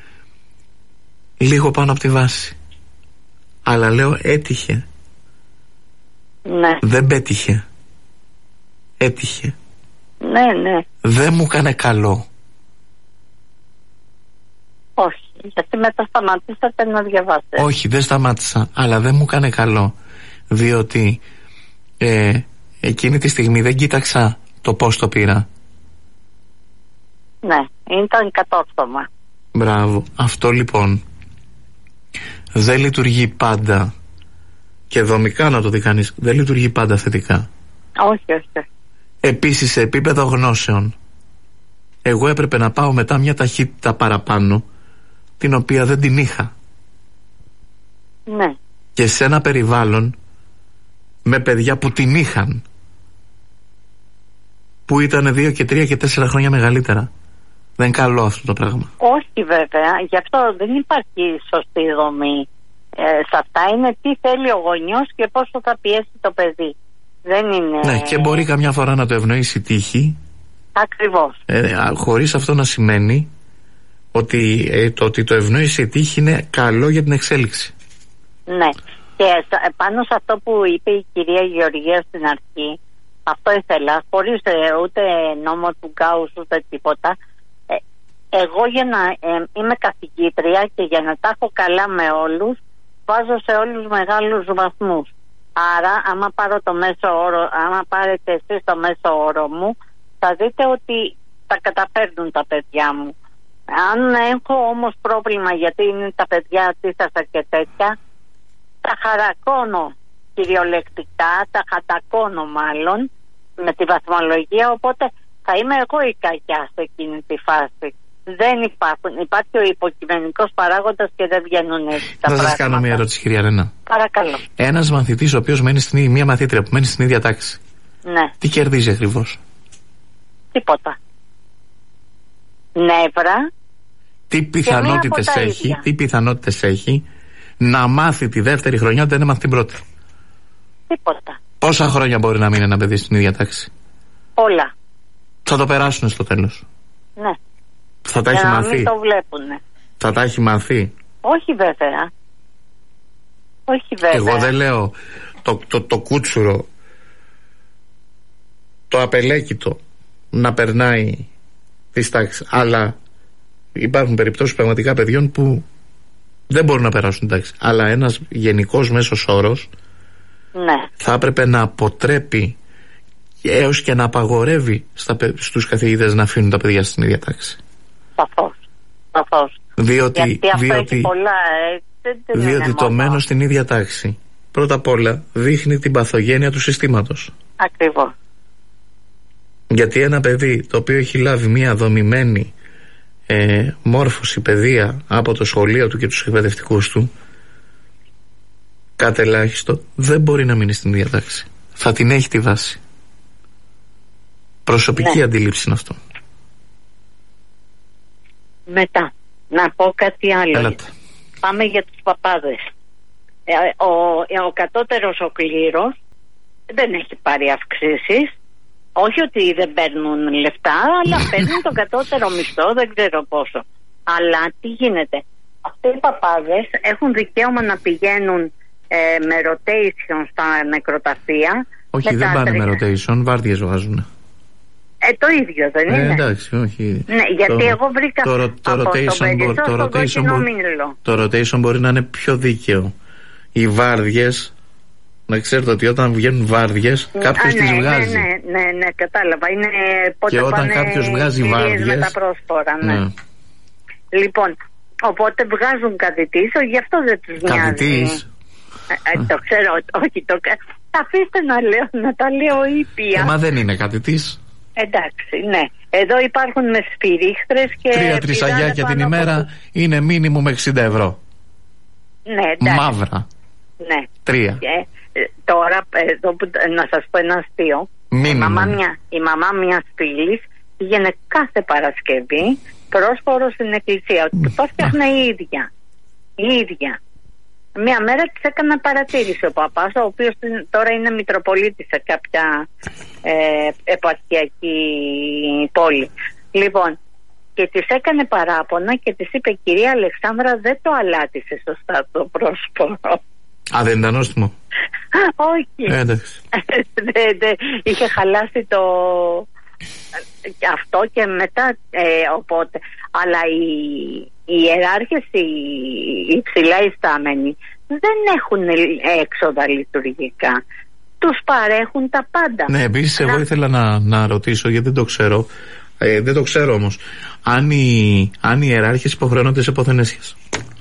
λίγο πάνω από τη βάση. Αλλά λέω έτυχε. Ναι. Δεν πέτυχε. Έτυχε. Ναι, ναι. Δεν μου έκανε καλό. Όχι, γιατί μετά σταματήσατε να διαβάσετε. Όχι, δεν σταμάτησα, αλλά δεν μου έκανε καλό. Διότι ε, εκείνη τη στιγμή δεν κοίταξα το πώς το πήρα. Ναι, ήταν κατόρθωμα. Μπράβο. Αυτό λοιπόν δεν λειτουργεί πάντα, και δομικά να το δει κανείς, δεν λειτουργεί πάντα θετικά. Όχι, όχι. Επίσης σε επίπεδο γνώσεων, εγώ έπρεπε να πάω μετά μια ταχύτητα παραπάνω, την οποία δεν την είχα. Ναι. Και σε ένα περιβάλλον με παιδιά που την είχαν, που ήταν δύο και τρία και τέσσερα χρόνια μεγαλύτερα. Δεν είναι καλό αυτό το πράγμα. Όχι βέβαια, γι' αυτό δεν υπάρχει σωστή δομή. Ε, σε αυτά είναι τι θέλει ο γονιός και πόσο θα πιέσει το παιδί. Δεν είναι... Ναι, και μπορεί καμιά φορά να το ευνοήσει η τύχη. Ακριβώς. Ε, χωρίς αυτό να σημαίνει ότι, ε, το, ότι το ευνοήσει η τύχη είναι καλό για την εξέλιξη. Ναι. Και πάνω σε αυτό που είπε η κυρία Γεωργία στην αρχή, αυτό ήθελα, χωρίς ε, ούτε νόμο του Γκάους ούτε τίποτα. Ε, εγώ για να ε, είμαι καθηγήτρια και για να τα έχω καλά με όλους, βάζω σε όλους μεγάλους βαθμούς. Άρα, άμα πάρω το μέσο όρο, άμα πάρετε εσείς το μέσο όρο μου, θα δείτε ότι τα καταφέρνουν τα παιδιά μου. Αν έχω όμως πρόβλημα, γιατί είναι τα παιδιά αντίστασα και τέτοια, τα χαρακώνω κυριολεκτικά, τα χατακώνω μάλλον με τη βαθμολογία, οπότε θα είμαι εγώ η κακιά σε εκείνη τη φάση. Δεν υπάρχουν, υπάρχει ο υποκειμενικός παράγοντας και δεν βγαίνουν έτσι τα πράγματα. Θα σας κάνω μια ερώτηση, κυρία Ρένα. Παρακαλώ. Ένας μαθητής ο οποίος μένει στην ίδια, μια μαθήτρια που μένει στην ίδια τάξη, ναι, τι κερδίζει ακριβώς? Τίποτα. Νεύρα. Τι πιθανότητες έχει, τι πιθανότητες έχει να μάθει τη δεύτερη χρονιά ότι δεν έμαθε την πρώτη? Τίποτα. Πόσα χρόνια μπορεί να μείνει ένα παιδί στην ίδια τάξη? Όλα. Θα το περάσουν στο τέλος. Ναι. Θα τα έχει να μαθεί. Μην το βλέπουνε. Θα τα έχει μαθεί. Όχι βέβαια. Όχι βέβαια. Εγώ δεν λέω το, το, το κούτσουρο, το απελέκητο να περνάει τις τάξεις, αλλά υπάρχουν περιπτώσεις πραγματικά παιδιών που δεν μπορούν να περάσουν την τάξη. Αλλά ένας γενικός μέσος όρος, ναι, θα έπρεπε να αποτρέπει έως και να απαγορεύει στα, στους καθηγητές να αφήνουν τα παιδιά στην ίδια τάξη. Σαφώς. Σαφώς. Διότι, Γιατί αυτό διότι, έχει πολλά, ε, δεν, δεν διότι το μένω στην ίδια τάξη πρώτα απ' όλα δείχνει την παθογένεια του συστήματος. Ακριβώς. Γιατί ένα παιδί το οποίο έχει λάβει μια δομημένη ε, μόρφωση, παιδεία από το σχολείο του και τους εκπαιδευτικούς του, κατ' ελάχιστο δεν μπορεί να μείνει στην ίδια τάξη. Θα την έχει τη βάση. Προσωπική, ναι, αντίληψη είναι αυτό. Μετά, να πω κάτι άλλο. Έλατε. Πάμε για τους παπάδες. Ε, ο, ο κατώτερος ο κλήρος δεν έχει πάρει αυξήσεις. Όχι ότι δεν παίρνουν λεφτά, αλλά παίρνουν το κατώτερο μισθό, δεν ξέρω πόσο. Αλλά τι γίνεται. Αυτοί οι παπάδες έχουν δικαίωμα να πηγαίνουν ε, με rotation στα νεκροταφεία. Όχι, δεν πάνε με rotation, βάρδιες βάζουν. Ε, το ίδιο δεν είναι. Ε, εντάξει, όχι. Ναι, γιατί το, εγώ βρήκα το, το, από rotation, το Περισσό το, στο κόκκινο μπο, μήλο. Το rotation μπορεί να είναι πιο δίκαιο. Οι βάρδιες, να ξέρετε ότι όταν βγαίνουν βάρδιες, κάποιος ναι, τις βγάζει. Ναι, ναι, ναι, ναι, κατάλαβα. Είναι πότε και όταν πάνε κάποιος βγάζει βάρδιες με τα πρόσφορα, ναι. ναι. Λοιπόν, οπότε βγάζουν κατητής, γι' αυτό δεν τους νοιάζει. Κατητής. Ε, ε, το ξέρω, όχι το... Αφήστε να λέω, να τα λέω ήπια. Ε, μα δεν είναι κατητής. Εντάξει, ναι. Εδώ υπάρχουν με σφυρίχτρες και... Τρία τρισαγιάκια την ημέρα το... είναι μίνιμουμ εξήντα ευρώ. Ναι, εντάξει. Μαύρα. Ναι. Τρία. Και, ε, τώρα, εδώ που, να σας πω ένα αστείο. Η μαμά, μια, η μαμά μιας φίλης πήγαινε κάθε Παρασκευή πρόσφορο στην εκκλησία. Που το έφτιαχνε η ίδια. Η ίδια. Μια μέρα της έκανα παρατήρηση ο παπάς, ο οποίος τώρα είναι μητροπολίτης σε κάποια ε, επαρχιακή πόλη. Λοιπόν, και της έκανε παράπονα και της είπε, κυρία Αλεξάνδρα, δεν το αλάτισε σωστά το πρόσφορο. Α, δεν ήταν νόστιμο. Όχι. Ε, εντάξει. δε, δε, είχε χαλάσει το αυτό και μετά ε, οπότε. Αλλά οι, οι ιεράρχες, οι, οι ψηλά ιστάμενοι δεν έχουν έξοδα λειτουργικά. Τους παρέχουν τα πάντα. Ναι, επίσης εγώ ήθελα να, να ρωτήσω, γιατί δεν το ξέρω, ε, δεν το ξέρω όμως, αν οι, αν οι ιεράρχες υποχρεώνονται σε ποθενέσχες.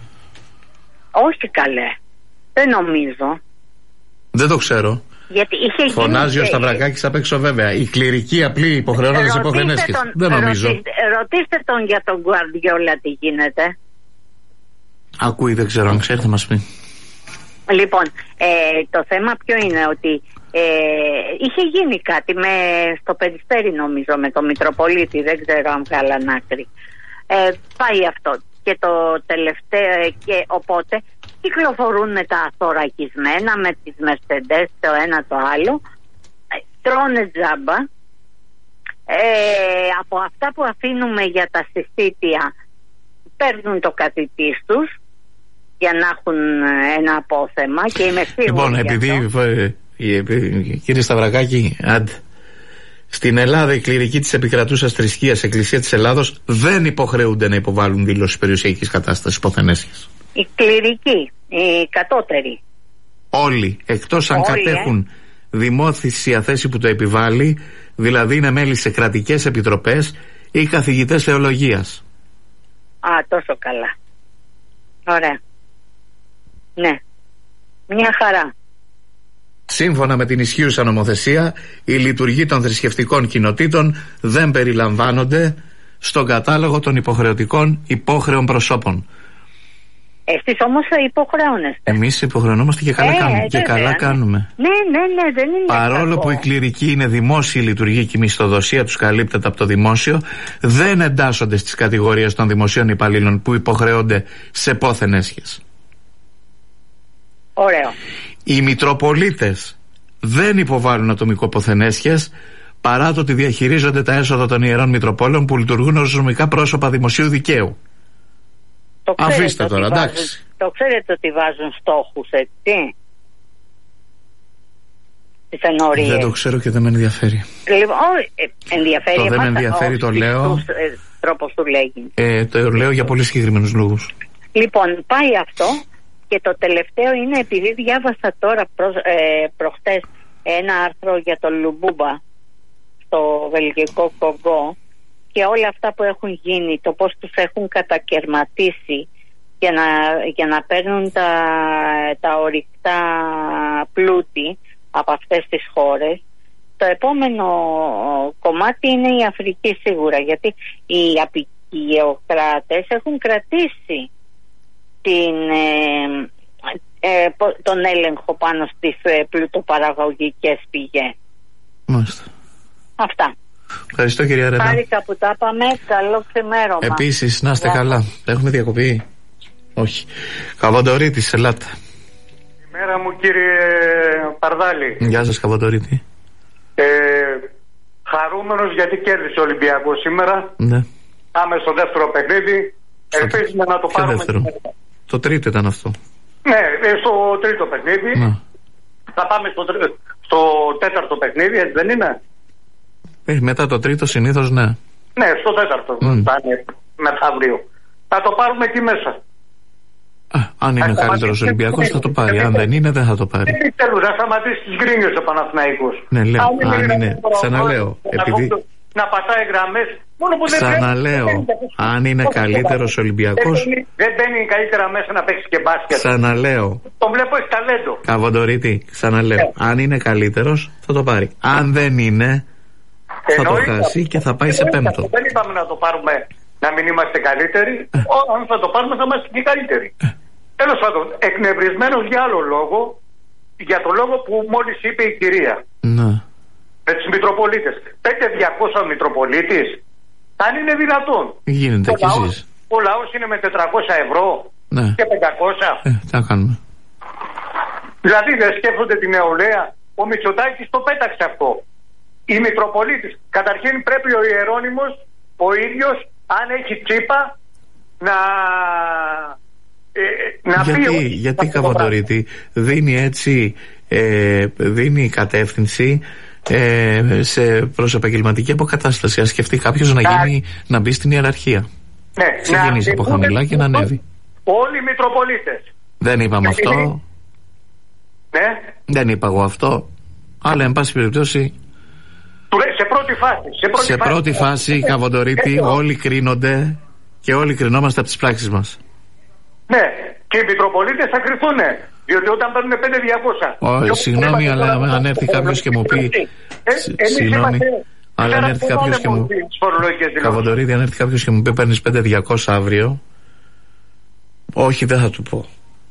Όχι καλέ, δεν νομίζω. Δεν το ξέρω. Γιατί είχε φωνάζει γίνει... ο Σταυρακάκης απ' έξω βέβαια. Οι κληρικοί απλοί υποχρεώνονται σε υποθενέσχες. Δεν νομίζω. Ρωτήστε, ρωτήστε τον για τον Γκουαρδιόλα τι γίνεται. Ακούει, δεν ξέρω, αν ξέρετε μας πει. Λοιπόν, ε, το θέμα ποιο είναι, ότι ε, είχε γίνει κάτι με, στο Περιστέρι νομίζω με τον Μητροπολίτη, δεν ξέρω αν βγάλαν άκρη. Ε, πάει αυτό. Και το τελευταίο, και οπότε κυκλοφορούν με τα θωρακισμένα, με τις Μερσεντές, το ένα το άλλο, τρώνε τζάμπα. Ε, από αυτά που αφήνουμε για τα συσίτια παίρνουν το κατητής τους για να έχουν ένα απόθεμα και είμαι σίγουρη. Λοιπόν, επειδή κύριε Σταυρακάκη, άντε, στην Ελλάδα η κληρική της επικρατούσας θρησκείας Εκκλησία της Ελλάδος δεν υποχρεούνται να υποβάλουν δήλωση περιουσιακής κατάστασης ποθενέσχες. Οι κληρικοί, οι κατώτεροι. Όλοι, εκτός αν Όλοι, κατέχουν ε? δημόθυσια θέση που το επιβάλλει, δηλαδή είναι μέλη σε κρατικές επιτροπές ή καθηγητές θεολογίας. Α, τόσο καλά. Ωραία. Ναι. Μια χαρά. Σύμφωνα με την ισχύουσα νομοθεσία, η λειτουργοί των θρησκευτικών κοινοτήτων δεν περιλαμβάνονται στον κατάλογο των υποχρεωτικών υπόχρεων προσώπων. Εσείς όμως υποχρεώνεστε. Εμείς υποχρεωνόμαστε και καλά, ε, κάνουμε. Ε, και βέβαια, καλά ναι. κάνουμε. Ναι, ναι, ναι, δεν είναι. Παρόλο κακό. που η κληρική είναι δημόσια λειτουργία και η μισθοδοσία τους καλύπτεται από το δημόσιο, δεν εντάσσονται στις κατηγορίες των δημοσίων υπαλλήλων που υποχρεώνται σε πόθεν έσχες. Ωραίο. Οι μητροπολίτες δεν υποβάλλουν ατομικό ποθενέσχες, παρά το ότι διαχειρίζονται τα έσοδα των ιερών μητροπόλεων που λειτουργούν ως νομικά πρόσωπα δημοσίου δικαίου. Το Αφήστε τώρα, εντάξει. Βάζουν, το ξέρετε ότι βάζουν στόχους, έτσι. Τις ενορίες. Δεν το ξέρω και δεν με ενδιαφέρει. Λοιπόν, ε, ενδιαφέρει το εμάς, δεν με ενδιαφέρει, ο, το λέω. τους, ε, τρόπος του λέγει. Ε, το λέω για πολύ συγκεκριμένους λόγους. Λοιπόν, πάει αυτό και το τελευταίο είναι, επειδή διάβασα τώρα προς, ε, προχτές ένα άρθρο για τον Λουμπούμπα στο βελγικό Κογκό και όλα αυτά που έχουν γίνει, το πώς τους έχουν κατακαιρματίσει για να, για να παίρνουν τα, τα ορυκτά πλούτη από αυτές τις χώρες. Το επόμενο κομμάτι είναι η Αφρική σίγουρα, γιατί οι απικιοκράτες έχουν κρατήσει την, ε, ε, τον έλεγχο πάνω στις ε, πλουτοπαραγωγικές πηγές. Μάλιστα. Αυτά. Ευχαριστώ κυρία Ρένα. Χάρηκα που τα είπαμε. Καλό ξημέρωμα. Επίσης, να είστε Γεια. καλά. Έχουμε διακοπή? Όχι. Καβαντορίτης, ελάτε. Καλημέρα μου κύριε Παρδάλη. Γεια σας Καβαντορίτη. Ε, χαρούμενος γιατί κέρδισε ο Ολυμπιακός σήμερα. Ναι. Πάμε στο δεύτερο παιχνίδι. Ελπίζουμε να το Ποιο πάρουμε. δεύτερο? Το τρίτο ήταν αυτό. Ναι, στο τρίτο παιχνίδι. Ναι. Θα πάμε στο, τρί... στο τέταρτο παιχνίδι, έτσι δεν είναι? Ε, μετά το τρίτο συνήθως ναι. Ναι, στο τέταρτο. Mm. Θα είναι μεθαύριο. Θα το πάρουμε εκεί μέσα. Α, αν είναι καλύτερος Ολυμπιακός θα το πάρει. Αν δεν είναι δεν θα το πάρει. Δεν θέλω να σταματήσει τις γκρίνιες ο Παναθηναϊκός. Ναι, λέω. Αν είναι. Ξαναλέω. Επειδή. Να πατάει γραμμές. Ξαναλέω. Αν είναι καλύτερος Ολυμπιακός. Δεν μπαίνει καλύτερα μέσα να παίξει και μπάσκετ. Ξαναλέω. Τον βλέπω έχει ταλέντο. Καβαντορίτη, ξαναλέω. Αν είναι καλύτερος θα το πάρει. Αν δεν είναι θα το χάσει και θα πάει σε πέμπτο. Δεν είπαμε να το πάρουμε να μην είμαστε καλύτεροι. Αν θα το πάρουμε θα είμαστε και καλύτεροι. Τέλος πάντων, εκνευρισμένος για άλλο λόγο, για το λόγο που μόλις είπε η κυρία. Ναι. Με τους Μητροπολίτες. πέντε χιλιάδες διακόσια Μητροπολίτης. Αν είναι δυνατόν. Γίνεται κι εσείς. Ο λαός είναι με τετρακόσια ευρώ ναι. και πεντακόσια. Ε, τι να κάνουμε. Δηλαδή δεν σκέφτονται την νεολαία. Ο Μητσοτάκης το πέταξε αυτό. Οι Μητροπολίτες. Καταρχήν πρέπει ο Ιερώνυμος ο ίδιος, αν έχει τσίπα, να... Ε, να γιατί, πει, γιατί Καβαντορίτη δίνει έτσι ε, δίνει κατεύθυνση ε, σε προς επαγγελματική αποκατάσταση. Ας σκεφτεί κάποιος να, γίνει, να μπει στην ιεραρχία. Ναι, ξεκινήσει από χαμηλά και να ανέβει. Όλοι οι Μητροπολίτες. Δεν είπαμε αυτό. Ναι. Δεν είπα εγώ αυτό. Αλλά εν πάση περιπτώσει σε πρώτη φάση Σε πρώτη, σε πρώτη φάση, φάση Καβαντορίτη, όλοι κρίνονται και όλοι κρινόμαστε από τις πράξεις μας. Ναι, και οι Μητροπολίτες θα κρυθούν. Διότι όταν παίρνουν πέντε χιλιάδες διακόσια. Συγγνώμη, αλλά αν έρθει κάποιος και μου πει. Συγγνώμη, αλλά αν έρθει κάποιος και μου πει. Καβαντορίτη, αν έρθει κάποιος και μου πει παίρνεις πέντε χιλιάδες διακόσια αύριο. Όχι, δεν θα του πω.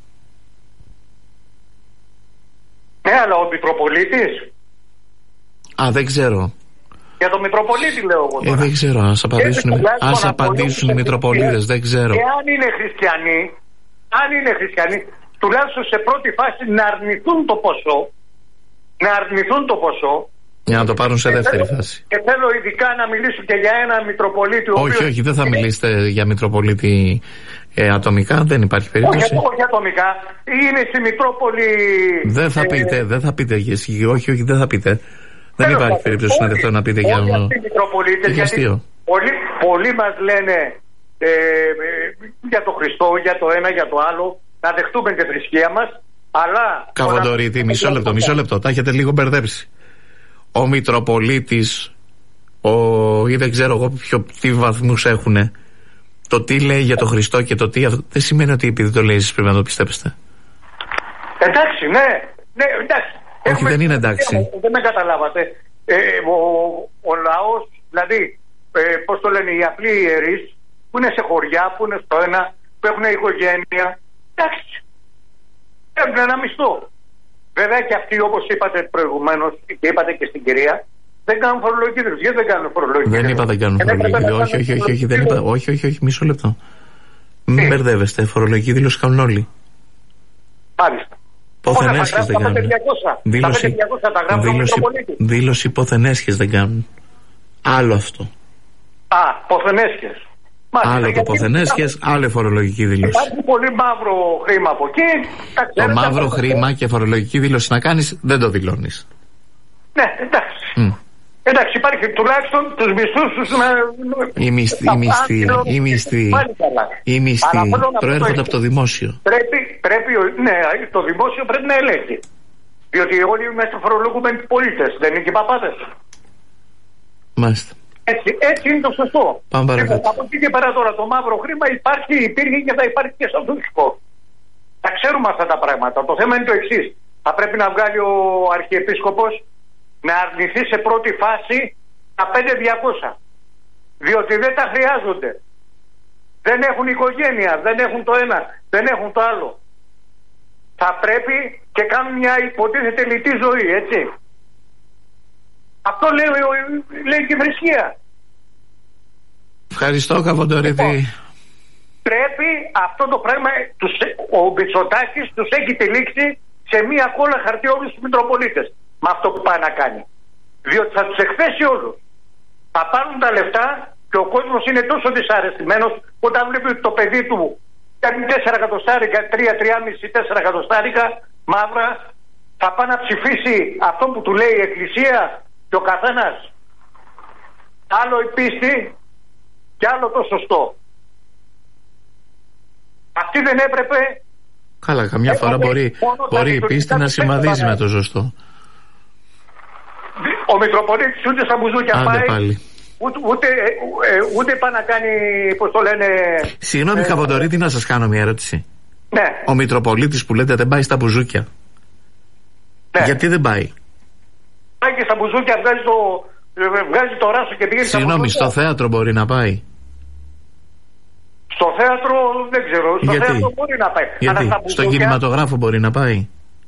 Ναι, αλλά ο Μητροπολίτης. Α, δεν ξέρω. Για τον Μητροπολίτη λέω εγώ τώρα. Ε, δεν ξέρω, ας απαντήσουν, ας απαντήσουν οι Μητροπολίτες, δεν ξέρω. Και αν είναι χριστιανοί, αν είναι χριστιανοί, τουλάχιστον σε πρώτη φάση να αρνηθούν το ποσό, να αρνηθούν το ποσό. Για να το πάρουν σε δεύτερη θέλω, φάση. Και θέλω ειδικά να μιλήσω και για ένα Μητροπολίτη. Όχι, οποίος... όχι, δεν θα μιλήσετε για Μητροπολίτη ε, ατομικά, δεν υπάρχει περίπτωση. Όχι, όχι ατομικά, είναι στη Μητρόπολη. Δεν θα ε, πείτε, δεν θα πείτε, όχι, όχι, όχι, δεν θα πείτε. Δεν υπάρχει περίπτωση να δεχτώ να πείτε για ένα. Γιατί πολλοί, πολλοί μας λένε ε, ε, για το Χριστό, για το ένα, για το άλλο, να δεχτούμε τη θρησκεία μας, αλλά... Καβαντορίτη, μισό λεπτό, μισό λεπτό, τα έχετε λίγο μπερδέψει. Ο Μητροπολίτης, ο, ή δεν ξέρω εγώ ποιο, τι βαθμούς έχουνε, το τι λέει για το Χριστό και το τι... Δεν σημαίνει ότι επειδή το λέει εσείς πρέπει να το πιστέψετε. Εντάξει, ναι, ναι, εντάξει. Όχι, έχουμε, δεν είναι εντάξει. Δεν με καταλάβατε. Ε, ο, ο λαός, δηλαδή, ε, πώς το λένε, οι απλοί ιερείς, που είναι σε χωριά, που είναι στο ένα, που έχουν οικογένεια, εντάξει, έχουν ένα μισθό. Βέβαια και αυτοί, όπως είπατε προηγουμένως και είπατε και στην κυρία, δεν κάνουν φορολογική δήλωση. Γιατί δεν κάνουν φορολογική δήλωση? Δεν είπα δεν κάνουν φορολογική δήλωση. Όχι, όχι, όχι, όχι, δεν είπα, όχι, όχι, όχι, μισό λεπτό. Μην μπερδεύεστε, φορολογική δήλωση κάνουν όλοι. Μάλιστα. Ποθενέσχες δεν κάνουν. Δήλωση, δήλωση, δήλωση ποθενέσχες δεν κάνουν. Άλλο αυτό. Α, ποθενέσχες. Άλλο το ποθενέσχες, άλλο φορολογική δήλωση. Υπάρχει πολύ μαύρο χρήμα από εκεί. Το μαύρο χρήμα και φορολογική δήλωση να κάνεις δεν το δηλώνεις. Ναι, εντάξει. Mm. Εντάξει, υπάρχει τουλάχιστον τους μισθούς τους να... Οι μισθοί, οι μισθοί, οι μισθοί, οι μισθοί προέρχονται από το δημόσιο. Πρέπει, πρέπει, ναι, το δημόσιο πρέπει να ελέγχει. Διότι όλοι είμαστε φορολογούμενοι πολίτες, δεν είναι και παπάδες. Μάλιστα. Έτσι, έτσι είναι το σωστό. Πάμε παρακάτω. Από εκεί και πέρα τώρα το μαύρο χρήμα υπάρχει, υπήρχε και θα υπάρχει και στο τουρκικό. Τα ξέρουμε αυτά τα πράγματα. Το θέμα είναι το εξής. Θα πρέπει να βγάλει ο Αρχιεπίσκοπος να αρνηθεί σε πρώτη φάση τα πέντε χιλιάδες διακόσια. Διότι δεν τα χρειάζονται. Δεν έχουν οικογένεια, δεν έχουν το ένα, δεν έχουν το άλλο. Θα πρέπει και κάνουν μια υποτίθεται λιτή ζωή, έτσι. Αυτό λέει, λέει και η θρησκεία. Ευχαριστώ, Καβοντορίτη. Πρέπει αυτό το πράγμα, τους, ο Μητσοτάκης τους έχει τυλίξει σε μία κόλλα χαρτί όλους τους Μητροπολίτες με αυτό που πάει να κάνει. Διότι θα τους εκθέσει όλους. Θα πάρουν τα λεφτά και ο κόσμος είναι τόσο δυσαρεστημένος όταν βλέπει ότι το παιδί του κάνει τέσσερα εκατοστάρικα, τρία, τρία κόμμα πέντε, τέσσερα εκατοστάρικα μαύρα, θα πάει να ψηφίσει αυτό που του λέει η Εκκλησία και ο καθένας. Άλλο η πίστη και άλλο το σωστό. Αυτή δεν έπρεπε. Καλά, καμιά φορά μπορεί, μπορεί η πίστη να συμβαδίζει με το σωστό. Ο Μητροπολίτης ούτε στα μπουζούκια Άντε πάει, πάλι. ούτε, ούτε, ούτε πάει να κάνει, πώς το λένε... Συγγνώμη, ε, Καβοντορίτη, να σας κάνω μια ερώτηση. Ναι. Ο Μητροπολίτης που λέτε δεν πάει στα μπουζούκια. Ναι. Γιατί δεν πάει? Πάει και στα μπουζούκια, βγάζει το, βγάζει το ράσο και πηγαίνει. Συγγνώμη, στο θέατρο μπορεί να πάει? Στο θέατρο δεν ξέρω. Στο Γιατί? θέατρο μπορεί να πάει. Γιατί? Αλλά στον κινηματογράφο μπορεί να πάει?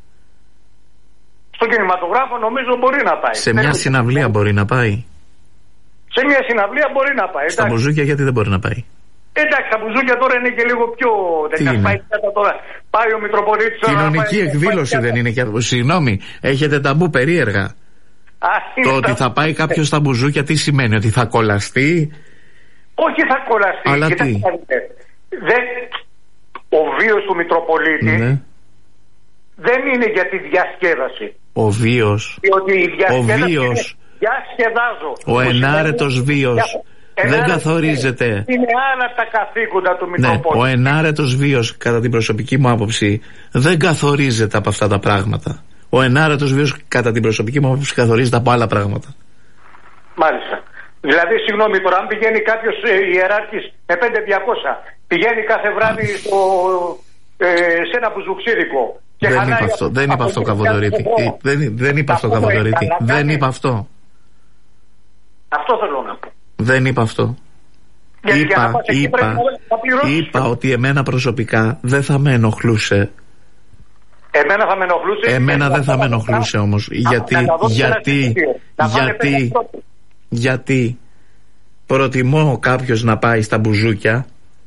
Στον κινηματογράφο νομίζω μπορεί να πάει. Σε μια συναυλία μπορεί να πάει? Σε μια συναυλία μπορεί να πάει. Στα μπουζούκια γιατί δεν μπορεί να πάει? Εντάξει, τα μπουζούκια τώρα είναι και λίγο πιο. Δεν πάει τώρα. Πάει ο Μητροπολίτης. Κοινωνική πάει, εκδήλωση πάει, δεν είναι και. Συγγνώμη, έχετε ταμπού περίεργα. Α, το ότι θα πάει κάποιος στα μπουζούκια τι σημαίνει? Ότι θα κολλαστεί? Όχι, θα κολλαστεί. Αλλά Κοίτα, τι? Δεν... Ο βίος του Μητροπολίτη ναι. δεν είναι για τη διασκέδαση. Ο βίος. Διότι η διασκέδαση ο βίος. Είναι... Διασκεδάζω. Ο ενάρετος βίος δεν καθορίζεται. Είναι άλλα τα καθήκοντα του Μητροπολίτη. Ναι, ο ενάρετος βίος, κατά την προσωπική μου άποψη, δεν καθορίζεται από αυτά τα πράγματα. Ο ενάρετος βίος, κατά την προσωπική μου άποψη, καθορίζεται από άλλα πράγματα. Μάλιστα. Δηλαδή, συγγνώμη τώρα, αν πηγαίνει κάποιος ε, ιεράρχης με πέντε χιλιάδες διακόσια, πηγαίνει κάθε βράδυ στο, ε, σε ένα μπουζουξίδικο. Δεν είπα αυτό, δεν είπα αυτό, Καβοντορίτη. Δεν, δεν είπα αυτό, Καβοντορίτη. Δεν είπα αυτό. Αυτό θέλω να πω. Δεν είπα αυτό. Γιατί είπα, είπα, είπα ότι εμένα προσωπικά δεν θα με ενοχλούσε. Εμένα θα με ενοχλούσε. Εμένα δεν θα με ενοχλούσε όμως. Γιατί, γιατί, γιατί, γιατί προτιμώ κάποιος να πάει στα μπουζούκια.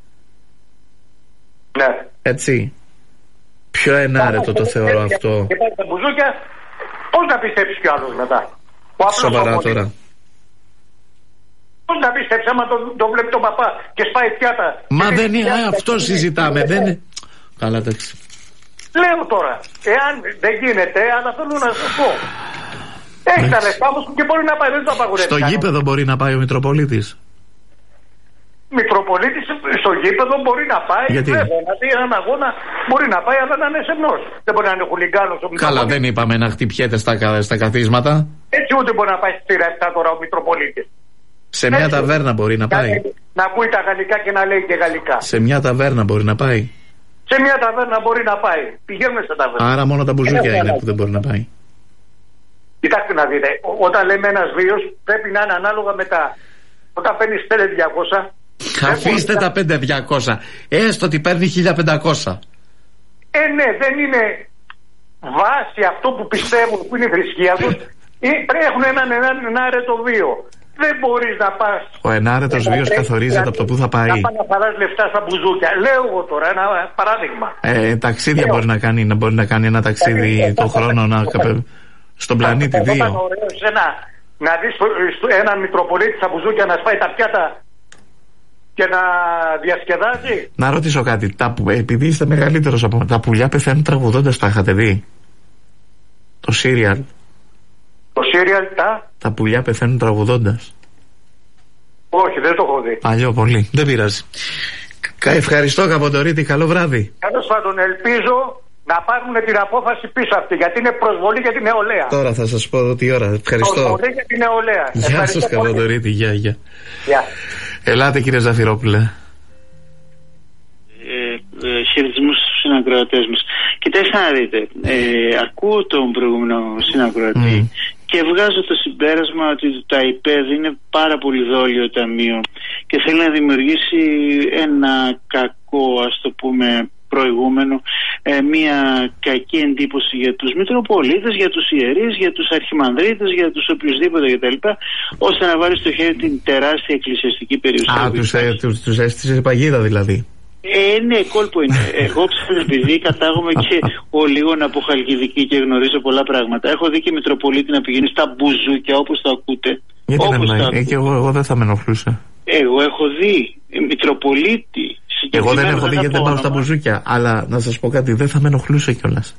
Ναι. Έτσι. Πιο ενάρετο το θεωρώ αυτό. Και πάει στα μπουζούκια, πώς να πιστέψει κι άλλος μετά? Σοβαρά τώρα. Πώς να πιστέψει άμα το, το βλέπει τον παπά και σπάει πιάτα? Μα δεν είναι αυτό συζητάμε. Δεν είναι. Καλά, εντάξει. Λέω τώρα, εάν δεν γίνεται, αλλά θέλω να σας πω. Έχει τα λεφτά όμως και μπορεί να πάει, δεν το απαγορεύει. Στο γήπεδο μπορεί να πάει ο Μητροπολίτης. Μητροπολίτης στο γήπεδο μπορεί να πάει. Γιατί? Βέβαια, να δει έναν αγώνα μπορεί να πάει, αλλά να είναι σεμνός. Δεν μπορεί να είναι χουλιγκάνος ο Μητροπολίτης. Καλά, δεν είπαμε να χτυπιέται στα, στα καθίσματα. Έτσι ούτε μπορεί να πάει στη θύρα επτά τώρα ο Μητροπολίτης. Σε μια Έτσι. ταβέρνα μπορεί να πάει. Να ακούει τα γαλλικά και να λέει και γαλλικά. Σε μια ταβέρνα μπορεί να πάει. Σε μια ταβέρνα μπορεί να πάει. Πηγαίνουμε σε ταβέρνα. Άρα μόνο τα μπουζούκια είναι, είναι που δεν μπορεί να πάει. Κοιτάξτε να δείτε, όταν λέμε ένας βίος πρέπει να είναι ανάλογα με τα. Όταν παίρνει πέντε χιλιάδες διακόσια. Αφήστε τα πέντε χιλιάδες διακόσια. Έστω ότι παίρνει χίλια πεντακόσια. Ε, ναι, δεν είναι βάση αυτό που πιστεύουν που είναι η θρησκεία τους. Πρέπει να έχουν έναν, έναν, έναν άρετο βίο. Δεν μπορείς να πας. Ο ενάρετος βίος καθορίζεται από το που θα πάει. Να πας να παράς λεφτά στα μπουζούκια. Λέω εγώ τώρα ένα παράδειγμα. Ε, ταξίδια μπορεί να κάνει, να μπορεί να κάνει ένα ταξίδι ε, το χρόνο να, στον πλανήτη δύο. Ήταν ωραίο ένα, να δεις έναν Μητροπολίτη στα μπουζούκια να σπάει τα πιάτα και να διασκεδάζει. Να ρωτήσω κάτι. Τα, επειδή είστε μεγαλύτερος από τα πουλιά πεθαίνουν τραγουδώντας, τα είχατε δει? Το σύριαλ. Το σύριαλ τα... Τα πουλιά πεθαίνουν τραγουδώντας. Όχι, δεν το έχω δει. Παλιό πολύ. Δεν πειράζει. Ευχαριστώ, Καβοντορίτη. Καλό βράδυ. Τέλος πάντων, ελπίζω να πάρουν την απόφαση πίσω αυτή, γιατί είναι προσβολή για την νεολαία. Τώρα θα σας πω τι ώρα. Ευχαριστώ. Προσβολή για την νεολαία. Γεια σας, Καβοντορίτη. Γεια, γεια. Γεια. Ελάτε, κύριε Ζαφυρόπουλε. Ε, ε, χαιρετισμούς στους συνακροατές μας. Κοιτάξτε να δείτε, ε, ακούω τον προηγούμενο συνακροατή mm. και βγάζω το συμπέρασμα ότι το ΤΑΙΠΕΔ είναι πάρα πολύ δόλιο ταμείο και θέλει να δημιουργήσει ένα κακό, ας το πούμε, προηγούμενο ε, μια κακή εντύπωση για τους Μητροπολίτες, για τους ιερείς, για τους αρχιμανδρίτες, για τους οποιουσδήποτε κτλ, ώστε να βάλει στο χέρι την τεράστια εκκλησιαστική περιουσία. Α, τους, ε, τους, τους έστησε παγίδα δηλαδή. Ε, ναι, κόλπο είναι. Εγώ ξέρω, επειδή κατάγομαι και ο λίγο από Χαλκιδική και γνωρίζω πολλά πράγματα. Έχω δει και Μητροπολίτη να πηγαίνει στα μπουζούκια όπως το ακούτε. Γιατί όπως να μην, και εγώ, εγώ δεν θα με ενοχλούσα. Εγώ έχω δει Μητροπολίτη. Εγώ δεν έχω δει γιατί δεν πάω στα μπουζούκια. Αλλά να σας πω κάτι, δεν θα με ενοχλούσε κιόλας.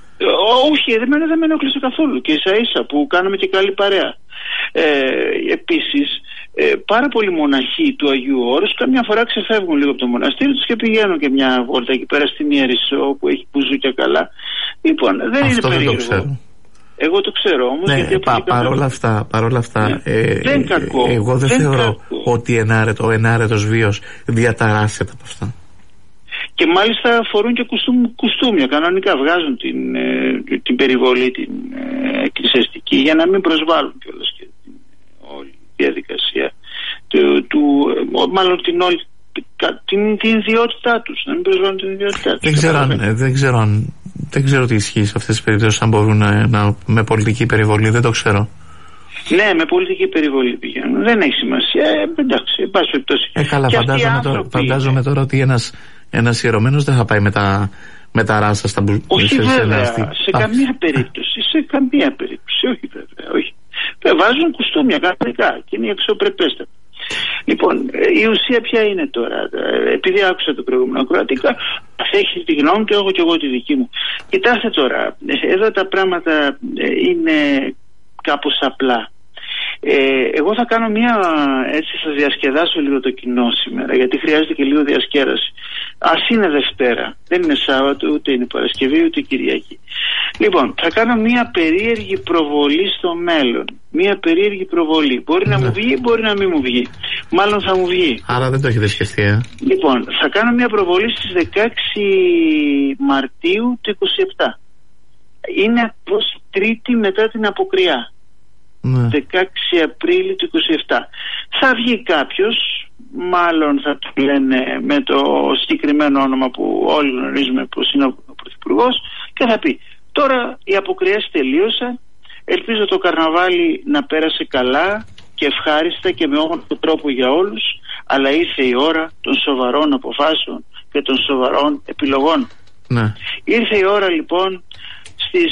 Όχι, δεν με ενοχλούσε καθόλου. Και ίσα ίσα που κάναμε και καλή παρέα. Ε, επίσης, ε, πάρα πολλοί μοναχοί του Αγίου Όρους καμιά φορά ξεφεύγουν λίγο από το μοναστήρι τους και πηγαίνουν και μια βόλτα εκεί πέρα στην Ιερισσό που έχει μπουζούκια καλά. Λοιπόν, δεν αυτό είναι περίεργο. Το ξέρω. Εγώ το ξέρω όμως. Ναι, γιατί πα, παρόλα αυτά, παρόλα αυτά ναι. ε, δεν είναι κακό. Εγώ δεν, δεν θεωρώ κακό. ότι ενάρετο, ο ενάρετος βίος διαταράσσεται από αυτά. Και μάλιστα φορούν και κουστούμ, κουστούμια κανονικά, βγάζουν την, ε, την περιβολή την ε, εκκλησιαστική για να μην προσβάλλουν κιόλας και την όλη διαδικασία του, του, μάλλον την όλη την, την ιδιότητά τους, να μην προσβάλλουν την ιδιότητά τους. Δεν ξέρω, αν, δεν, ξέρω αν, δεν ξέρω τι ισχύει σε αυτές τις περιπτώσεις, αν μπορούν να, να, με πολιτική περιβολή, δεν το ξέρω. Ναι, με πολιτική περιβολή πηγαίνουν. Δεν έχει σημασία. Ε, εντάξει, εν πάση περιπτώσει. Ε, καλά, φαντάζομαι, άνθρωποι... τώρα, φαντάζομαι τώρα ότι ένας, ένας ιερωμένος δεν θα πάει με τα, με τα ράσα στα μπουζούκια. Όχι σε, βέβαια, σε, σε καμία περίπτωση. Σε καμία περίπτωση. Όχι βέβαια. Όχι. Βάζουν κουστούμια κανονικά και είναι αξιοπρεπέστατα. Λοιπόν, η ουσία ποια είναι τώρα? Επειδή άκουσα το προηγούμενο ακροατικά, θα έχει τη γνώμη του, έχω και εγώ τη δική μου. Κοιτάξτε τώρα, εδώ τα πράγματα είναι κάπως απλά. Ε, εγώ θα κάνω μια, έτσι θα διασκεδάσω λίγο το κοινό σήμερα, γιατί χρειάζεται και λίγο διασκέδαση. Ας είναι Δευτέρα, δεν είναι Σάββατο, ούτε είναι Παρασκευή, ούτε Κυριακή. Λοιπόν, θα κάνω μια περίεργη προβολή στο μέλλον. Μια περίεργη προβολή. Μπορεί ναι. να μου βγει, μπορεί να μην μου βγει. Μάλλον θα μου βγει. Άρα δεν το έχετε σκεφτεί, ε? Λοιπόν, θα κάνω μια προβολή στις δεκαέξι Μαρτίου του είκοσι επτά. Είναι ακριβώς Τρίτη μετά την Αποκριά. Ναι. δεκαέξι Απρίλη του είκοσι επτά. Θα βγει κάποιος, μάλλον θα το λένε με το συγκεκριμένο όνομα που όλοι γνωρίζουμε πως είναι ο Πρωθυπουργός, και θα πει: τώρα οι αποκριές τελείωσαν, ελπίζω το καρναβάλι να πέρασε καλά και ευχάριστα και με όμορφο τρόπο για όλους, αλλά ήρθε η ώρα των σοβαρών αποφάσεων και των σοβαρών επιλογών. Ναι. Ήρθε η ώρα λοιπόν στις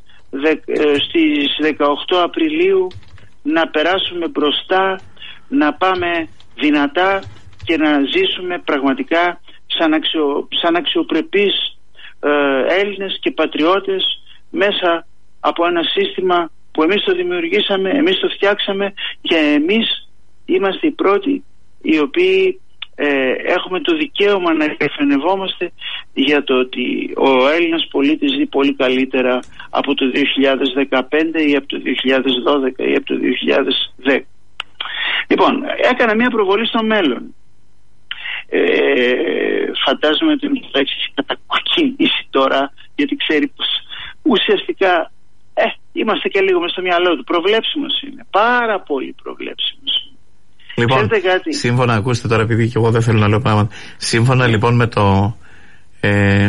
στις δεκαοκτώ Απριλίου να περάσουμε μπροστά, να πάμε δυνατά και να ζήσουμε πραγματικά σαν, αξιο, σαν αξιοπρεπείς ε, Έλληνες και πατριώτες μέσα από ένα σύστημα που εμείς το δημιουργήσαμε, εμείς το φτιάξαμε και εμείς είμαστε οι πρώτοι οι οποίοι Ε, έχουμε το δικαίωμα να υπερφενευόμαστε για το ότι ο Έλληνας πολίτης ζει πολύ καλύτερα από το δύο χιλιάδες δεκαπέντε ή από το δύο χιλιάδες δώδεκα ή από το δύο χιλιάδες δέκα. Λοιπόν, έκανα μια προβολή στο μέλλον. Ε, φαντάζομαι ότι θα έχει κατακοκκινήσει τώρα, γιατί ξέρει πως ουσιαστικά ε, είμαστε και λίγο μες στο μυαλό του. Προβλέψιμος είναι, πάρα πολύ προβλέψιμος. Λοιπόν, σύμφωνα, ακούστε τώρα, επειδή και εγώ δεν θέλω να λέω πράγματα. Σύμφωνα λοιπόν με το ε,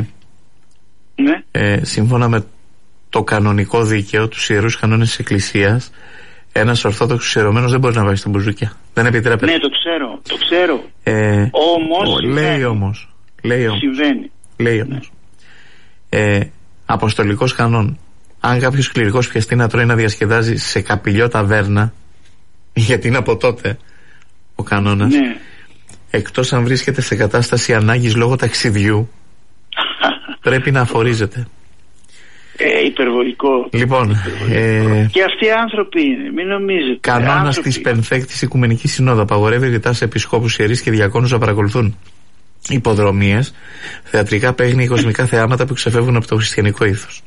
ναι. ε, σύμφωνα με το κανονικό δίκαιο, τους ιερούς κανόνες της Εκκλησίας, ένας ορθόδοξος ιερωμένος δεν μπορεί να βάζει στα μπουζούκια. Δεν επιτρέπεται. Ναι, το ξέρω, το ξέρω. Ε, όμως ο, λέει όμως, λέει όμως, συμβαίνει. Λέει όμως, ναι. ε, αποστολικός κανόν. Αν κάποιος κληρικός πιαστεί να τρώει, να διασκεδάζει σε καπηλιό ταβέρνα, γιατί είναι από τότε ο κανόνας, ναι. εκτός αν βρίσκεται σε κατάσταση ανάγκης λόγω ταξιδιού, πρέπει να αφορίζεται. Ε, υπερβολικό. Λοιπόν, υπερβολικό. Ε, και αυτοί οι άνθρωποι είναι, μην νομίζετε. Κανόνας της Πενθέκτης Οικουμενικής Συνόδου απαγορεύει ρητά σε επισκόπους, ιερείς και διακόνους να παρακολουθούν υποδρομίες, θεατρικά παίγνια, κοσμικά θεάματα που ξεφεύγουν από το χριστιανικό ήθος.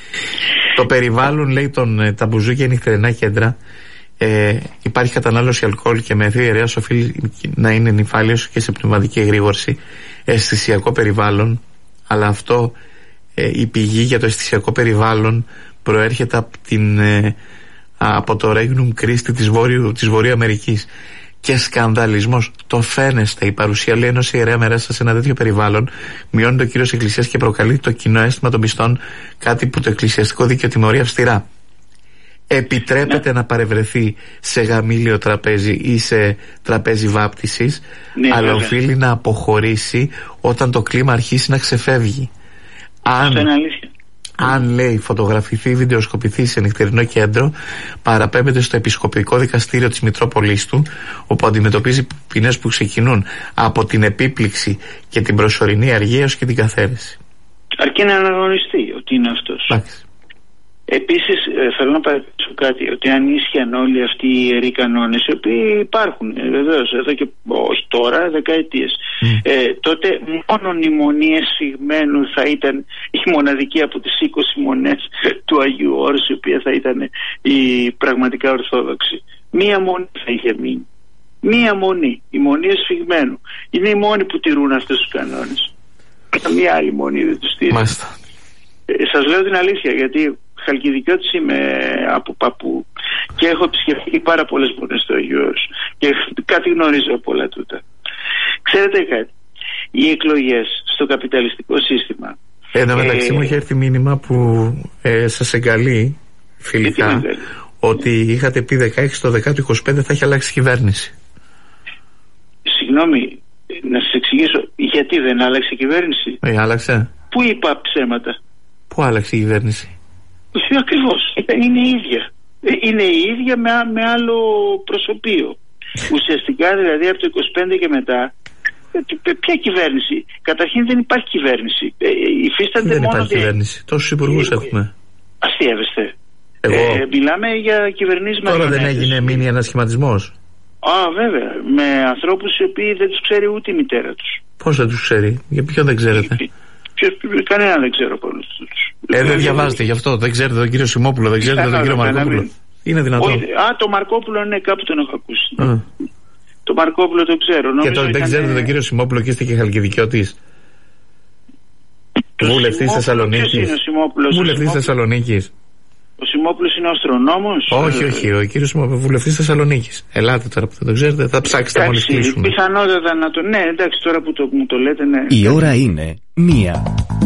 Το περιβάλλον, λέει, τον, τα μπουζούκια είναι νυχτερινά κέντρα. Ε, υπάρχει κατανάλωση αλκοόλ και μεθ, ιερέας οφείλει να είναι νηφάλιος και σε πνευματική εγρήγορση. Αισθησιακό περιβάλλον, αλλά αυτό ε, η πηγή για το αισθησιακό περιβάλλον προέρχεται από, την, ε, από το Regnum Christi της, Βόρειου, της Βορείου Αμερικής. και σκανδαλισμός. Το φαίνεστε, η παρουσία λέει ενός ιερέα μέσα σε ένα τέτοιο περιβάλλον μειώνει το κύρος εκκλησίας και προκαλεί το κοινό αίσθημα των πιστών, κάτι που το εκκλησιαστικό δίκαιο τιμωρεί αυστηρά. Επιτρέπεται ναι. να παρευρεθεί σε γαμήλιο τραπέζι ή σε τραπέζι βάπτισης, ναι, αλλά βέβαια. οφείλει να αποχωρήσει όταν το κλίμα αρχίσει να ξεφεύγει. Αν, αν λέει φωτογραφηθεί ή βιντεοσκοπηθεί σε νυχτερινό κέντρο, παραπέμπεται στο Επισκοπικό Δικαστήριο της Μητρόπολης του, όπου αντιμετωπίζει ποινές που ξεκινούν από την επίπληξη και την προσωρινή αργία έως και την καθαίρεση. Αρκεί να αναγνωριστεί ότι είναι αυτός. Άξι. Επίσης ε, θέλω να παρατηρήσω κάτι, ότι αν ίσχυαν όλοι αυτοί οι ιεροί κανόνες, οι οποίοι υπάρχουν ε, βεβαίως εδώ και όχι τώρα, δεκαετίες, mm. ε, τότε μόνο η μονή εσφιγμένου θα ήταν η μοναδική από τις είκοσι μονές του Αγίου Όρους, η οποία θα ήταν η πραγματικά ορθόδοξη. Μία μονή θα είχε μείνει. Μία μονή, η μονή εσφιγμένου. Είναι οι μόνοι που τηρούν αυτούς τους κανόνες. Καμία άλλη μονή δεν τους τηρεί. Ε, σας λέω την αλήθεια, γιατί Χαλκιδικιώτης είμαι από παππού και έχω επισκεφτεί πάρα πολλές μονές στο Αγίου Όρους και κάτι γνωρίζω από όλα τούτα. Ξέρετε κάτι, οι εκλογές στο καπιταλιστικό σύστημα. Εν τω μεταξύ μου είχε έρθει μήνυμα που ε, σας εγκαλεί φιλικά ότι είχατε πει δεκαέξι το δεκάτο είκοσι πέντε θα έχει αλλάξει κυβέρνηση. Συγγνώμη, να σας εξηγήσω γιατί δεν άλλαξε η κυβέρνηση. Ε, άλλαξε. Πού είπα ψέματα. Πού άλλαξε η κυβέρνηση. Ακριβώς, είναι η ίδια. Είναι η ίδια με, με άλλο προσωπείο. Ουσιαστικά δηλαδή από το είκοσι πέντε και μετά, ποια κυβέρνηση? Καταρχήν δεν υπάρχει κυβέρνηση. Υφίστανται δεν μόνο υπάρχει και... κυβέρνηση. Τόσους υπουργούς έχουμε. Αστείευεστε. Εγώ... Ε, μιλάμε για κυβερνήσεις Τώρα μαρionέτες. δεν έγινε μείνει ένας σχηματισμός. Α, βέβαια. Με ανθρώπους οι οποίοι δεν τους ξέρει ούτε η μητέρα τους. Πώς δεν τους ξέρει? Για ποιον δεν ξέρετε? Κανένα δεν ξέρω από όλους τους. Ε, δεν διαβάζετε γι' αυτό. Δεν ξέρετε τον κύριο Σιμόπουλο, δεν ξέρετε τον κύριο Μαρκόπουλο. Είναι δυνατόν? Α, το Μαρκόπουλο, ναι, κάπου τον έχω ακούσει. Α. Το Μαρκόπουλο το ξέρω. Και τώρα δεν ξέρετε τον κύριο Σιμόπουλο και είστε και Χαλκιδικιώτης. Βουλευτής Θεσσαλονίκης. Βουλευτής Θεσσαλονίκης. Ο Σιμόπουλος είναι ο αστρονόμος. Όχι, όχι, ο κύριος Σιμόπουλος, βουλευτής Θεσσαλονίκης. Ελάτε τώρα που δεν το ξέρετε, θα ψάξετε μόλις κλείσουμε. Πιθανότατα να το. Ναι, εντάξει, τώρα που το, μου το λέτε, ναι. Η ώρα είναι μία.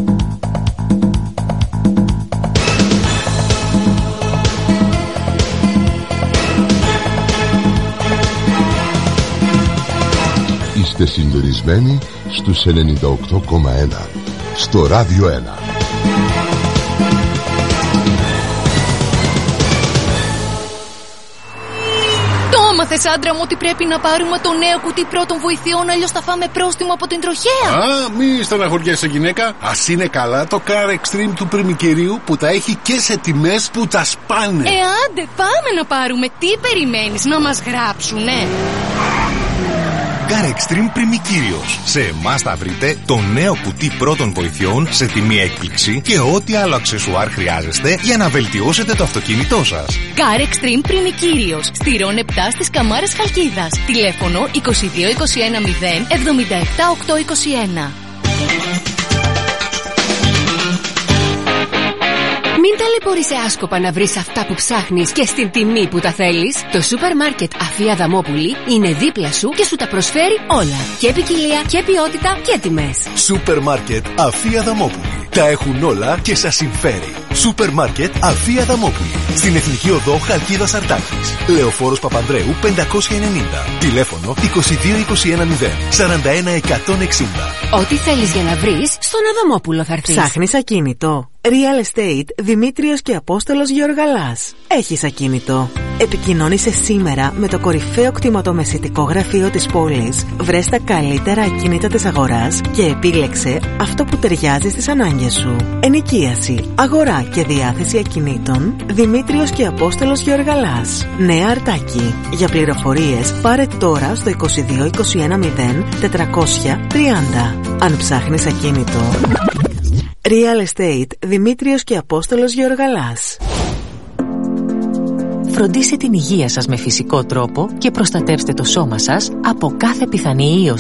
Είστε συντονισμένοι στους ενενήντα οκτώ κόμμα ένα στο Ράδιο ένα. Μάθες άντρα μου ότι πρέπει να πάρουμε το νέο κουτί πρώτων βοηθειών, αλλιώς θα φάμε πρόστιμο από την τροχέα. Α, μη στεναχωριέσαι γυναίκα. Ας είναι καλά το Car Extreme του πριμικερίου που τα έχει και σε τιμές που τα σπάνε. Ε, άντε, πάμε να πάρουμε. Τι περιμένεις, να μας γράψουνε? Car Extreme Πριμικύριος. Σε εμάς θα βρείτε το νέο κουτί πρώτων βοηθειών σε τιμή έκπληξη και ό,τι άλλο αξεσουάρ χρειάζεστε για να βελτιώσετε το αυτοκίνητό σας. Car Extreme Πριμικύριος. Στηρών επτά στις Καμάρες Χαλκίδας. Τηλέφωνο είκοσι δύο είκοσι ένα μηδέν εβδομήντα επτά οκτακόσια είκοσι ένα. Μην ταλαιπωρείσαι άσκοπα να βρεις αυτά που ψάχνεις και στην τιμή που τα θέλεις. Το σούπερ μάρκετ Αφία Δαμόπουλη είναι δίπλα σου και σου τα προσφέρει όλα. Και ποικιλία και ποιότητα και τιμές. Σούπερ μάρκετ Αφία Δαμόπουλη. Τα έχουν όλα και σας συμφέρει. Σούπερ μάρκετ Αφία Δαμόπουλη. Στην Εθνική Οδό Χαλκίδας Αρτάχης. Λεωφόρος Παπανδρέου πεντακόσια ενενήντα. Τηλέφωνο είκοσι δύο είκοσι ένα μηδέν σαράντα ένα εκατόν εξήντα. Ό,τι θέλεις για να βρεις, στον Αδαμόπουλο θα έρθεις. Ψάχνεις ακίνητο? Real Estate Δημήτριος και Απόστολος Γεωργαλάς. Έχεις ακίνητο? Επικοινώνησε σήμερα με το κορυφαίο κτηματομεσητικό γραφείο της πόλης. Βρες τα καλύτερα ακίνητα της αγοράς και επίλεξε αυτό που ταιριάζει στις ανάγκες σου. Ενοικίαση, αγορά και διάθεση ακινήτων. Δημήτριος και Απόστολος Γεωργαλάς. Νέα Αρτάκη. Για πληροφορίες πάρε τώρα στο είκοσι δύο είκοσι ένα μηδέν τετρακόσια τριάντα. Αν ψάχνεις ακίνητο, Real Estate Δημήτριος και Απόστολος Γεωργαλάς. Φροντίστε την υγεία σας με φυσικό τρόπο και προστατεύστε το σώμα σας από κάθε πιθανή ίωση.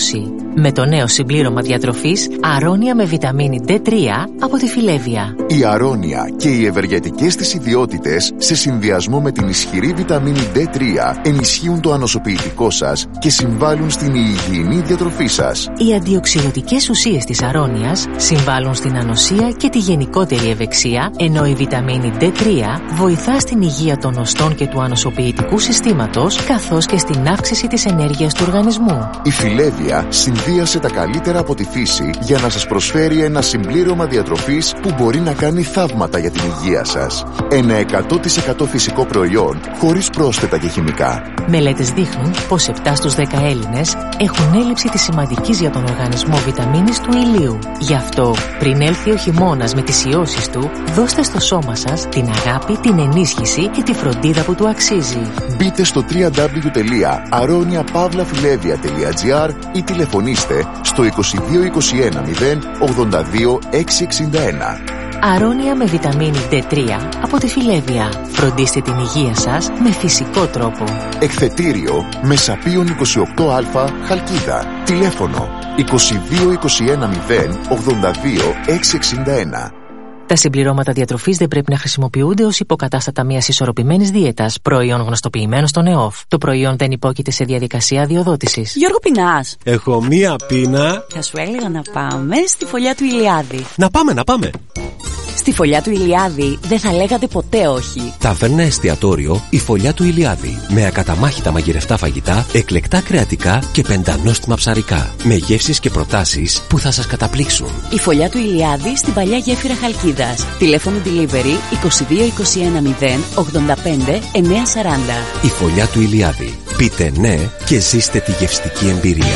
Με το νέο συμπλήρωμα διατροφής Αρώνια με βιταμίνη ντι τρία από τη Φιλέβια. Η Αρώνια και οι ευεργετικές της ιδιότητες σε συνδυασμό με την ισχυρή βιταμίνη ντι τρία ενισχύουν το ανοσοποιητικό σας και συμβάλλουν στην υγιεινή διατροφή σας. Οι αντιοξυδοτικές ουσίες της αρώνιας συμβάλλουν στην ανοσία και τη γενικότερη ευεξία, ενώ η βιταμίνη ντι τρία βοηθά στην υγεία των οστών και του ανοσοποιητικού συστήματος, καθώς και στην αύξηση της ενέργειας του οργανισμού. Η Φιλέβια συνδύασε τα καλύτερα από τη φύση για να σας προσφέρει ένα συμπλήρωμα διατροφής που μπορεί να κάνει θαύματα για την υγεία σας. Ένα εκατό τοις εκατό φυσικό προϊόν χωρίς πρόσθετα και χημικά. Μελέτες δείχνουν πως επτά στους δέκα Έλληνες έχουν έλλειψη της σημαντικής για τον οργανισμό βιταμίνης του ηλίου. Γι' αυτό, πριν έλθει ο χειμώνας με τις ιώσεις του, δώστε στο σώμα σας την αγάπη, την ενίσχυση και τη φροντίδα που του αξίζει. Μπείτε στο double-u double-u double-u τελεία aronia pavla filevia τελεία gr ή τηλεφωνήστε στο είκοσι δύο είκοσι ένα μηδέν ογδόντα δύο εξακόσια εξήντα ένα. Αρώνια με βιταμίνη ντι τρία από τη Φιλέβια. Φροντίστε την υγεία σας με φυσικό τρόπο. Εκθετήριο Μεσαπίων είκοσι οκτώ α Χαλκίδα. Τηλέφωνο είκοσι δύο είκοσι ένα μηδέν ογδόντα δύο εξακόσια εξήντα ένα. Τα συμπληρώματα διατροφής δεν πρέπει να χρησιμοποιούνται ως υποκατάστατα μιας ισορροπημένης δίαιτας, προϊόν γνωστοποιημένο στον ΕΟΦ. Το προϊόν δεν υπόκειται σε διαδικασία αδειοδότησης. Γιώργο, πεινάς? Έχω μία πείνα. Θα σου έλεγα να πάμε στη φωλιά του Ηλιάδη. Να πάμε, να πάμε. Στη φωλιά του Ηλιάδη δεν θα λέγατε ποτέ όχι. Ταβέρνα εστιατόριο η Φωλιά του Ηλιάδη. Με ακαταμάχητα μαγειρευτά φαγητά, εκλεκτά κρεατικά και πεντανόστιμα ψαρικά. Με γεύσεις και προτάσεις που θα σας καταπλήξουν. Η Φωλιά του Ηλιάδη στην παλιά γέφυρα Χαλκίδας. Τηλέφωνο delivery είκοσι δύο είκοσι ένα μηδέν ογδόντα πέντε εννιακόσια σαράντα. Η Φωλιά του Ηλιάδη. Πείτε ναι και ζήστε τη γευστική εμπειρία.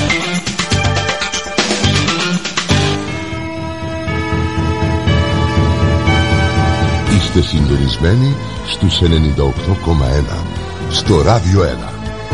Είστε συντονισμένοι στους ενενήντα οκτώ κόμμα ένα στο Ράδιο ένα.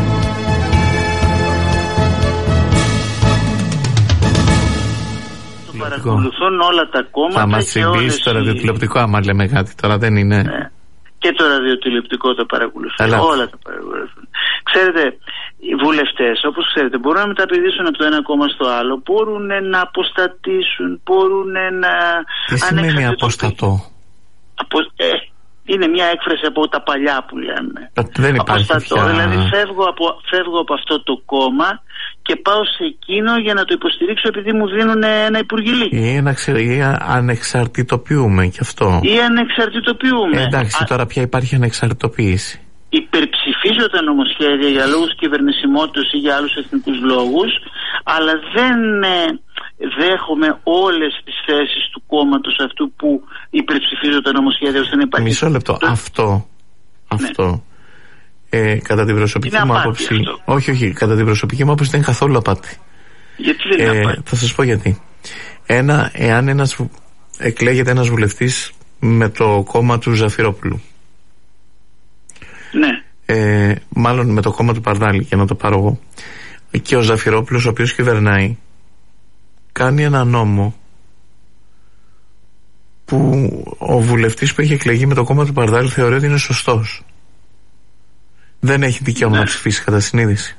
Το παρακολουθούν όλα τα κόμματα. Θα μας συμβεί το ραδιοτηλεοπτικό, άμα λέμε κάτι τώρα, δεν είναι. Ναι. Και το ραδιοτηλεοπτικό το παρακολουθούν. Αλλά... όλα τα παρακολουθούν. Ξέρετε, οι βουλευτές, όπως ξέρετε, μπορούν να μεταπηδήσουν από το ένα κόμμα στο άλλο, μπορούν να αποστατήσουν, μπορούν να. Τι σημαίνει αποστατώ? Από, ε, είναι μια έκφραση από τα παλιά που λέμε. Δεν υπάρχει Αποστατώ, πια... δηλαδή φεύγω από, φεύγω από αυτό το κόμμα και πάω σε εκείνο για να το υποστηρίξω επειδή μου δίνουν ένα υπουργηλίκι. Ή, αναξε... ή ανεξαρτητοποιούμε κι αυτό. Ή ανεξαρτητοποιούμε. Ε, εντάξει, Α... τώρα πια υπάρχει ανεξαρτητοποίηση. Υπερψηφίζω τα νομοσχέδια για λόγους κυβερνησιμότητας ή για άλλους εθνικούς λόγους, αλλά δεν ε, δέχομαι όλες τις θέσεις του κόμματος αυτού που υπερψηφίζω τα νομοσχέδια ώστε να υπάρχει. Μισό λεπτό. Το... Αυτό, αυτό ναι. ε, κατά την προσωπική είναι μου απάτη άποψη. Αυτό. Όχι, όχι. Κατά την προσωπική μου άποψη δεν είναι καθόλου απάτη. Γιατί δεν είναι ε, απάτη? Θα σας πω γιατί. Ένα, εάν ένας, εκλέγεται ένας βουλευτής με το κόμμα του Ζαφυρόπουλου. Ναι. Ε, μάλλον με το κόμμα του Παρδάλη, για να το πάρω εγώ. Και ο Ζαφυρόπουλος, ο οποίος κυβερνάει, κάνει ένα νόμο που ο βουλευτής που έχει εκλεγεί με το κόμμα του Παρδάλη θεωρεί ότι είναι σωστός. Δεν έχει δικαίωμα ναι. να ψηφίσει κατά συνείδηση.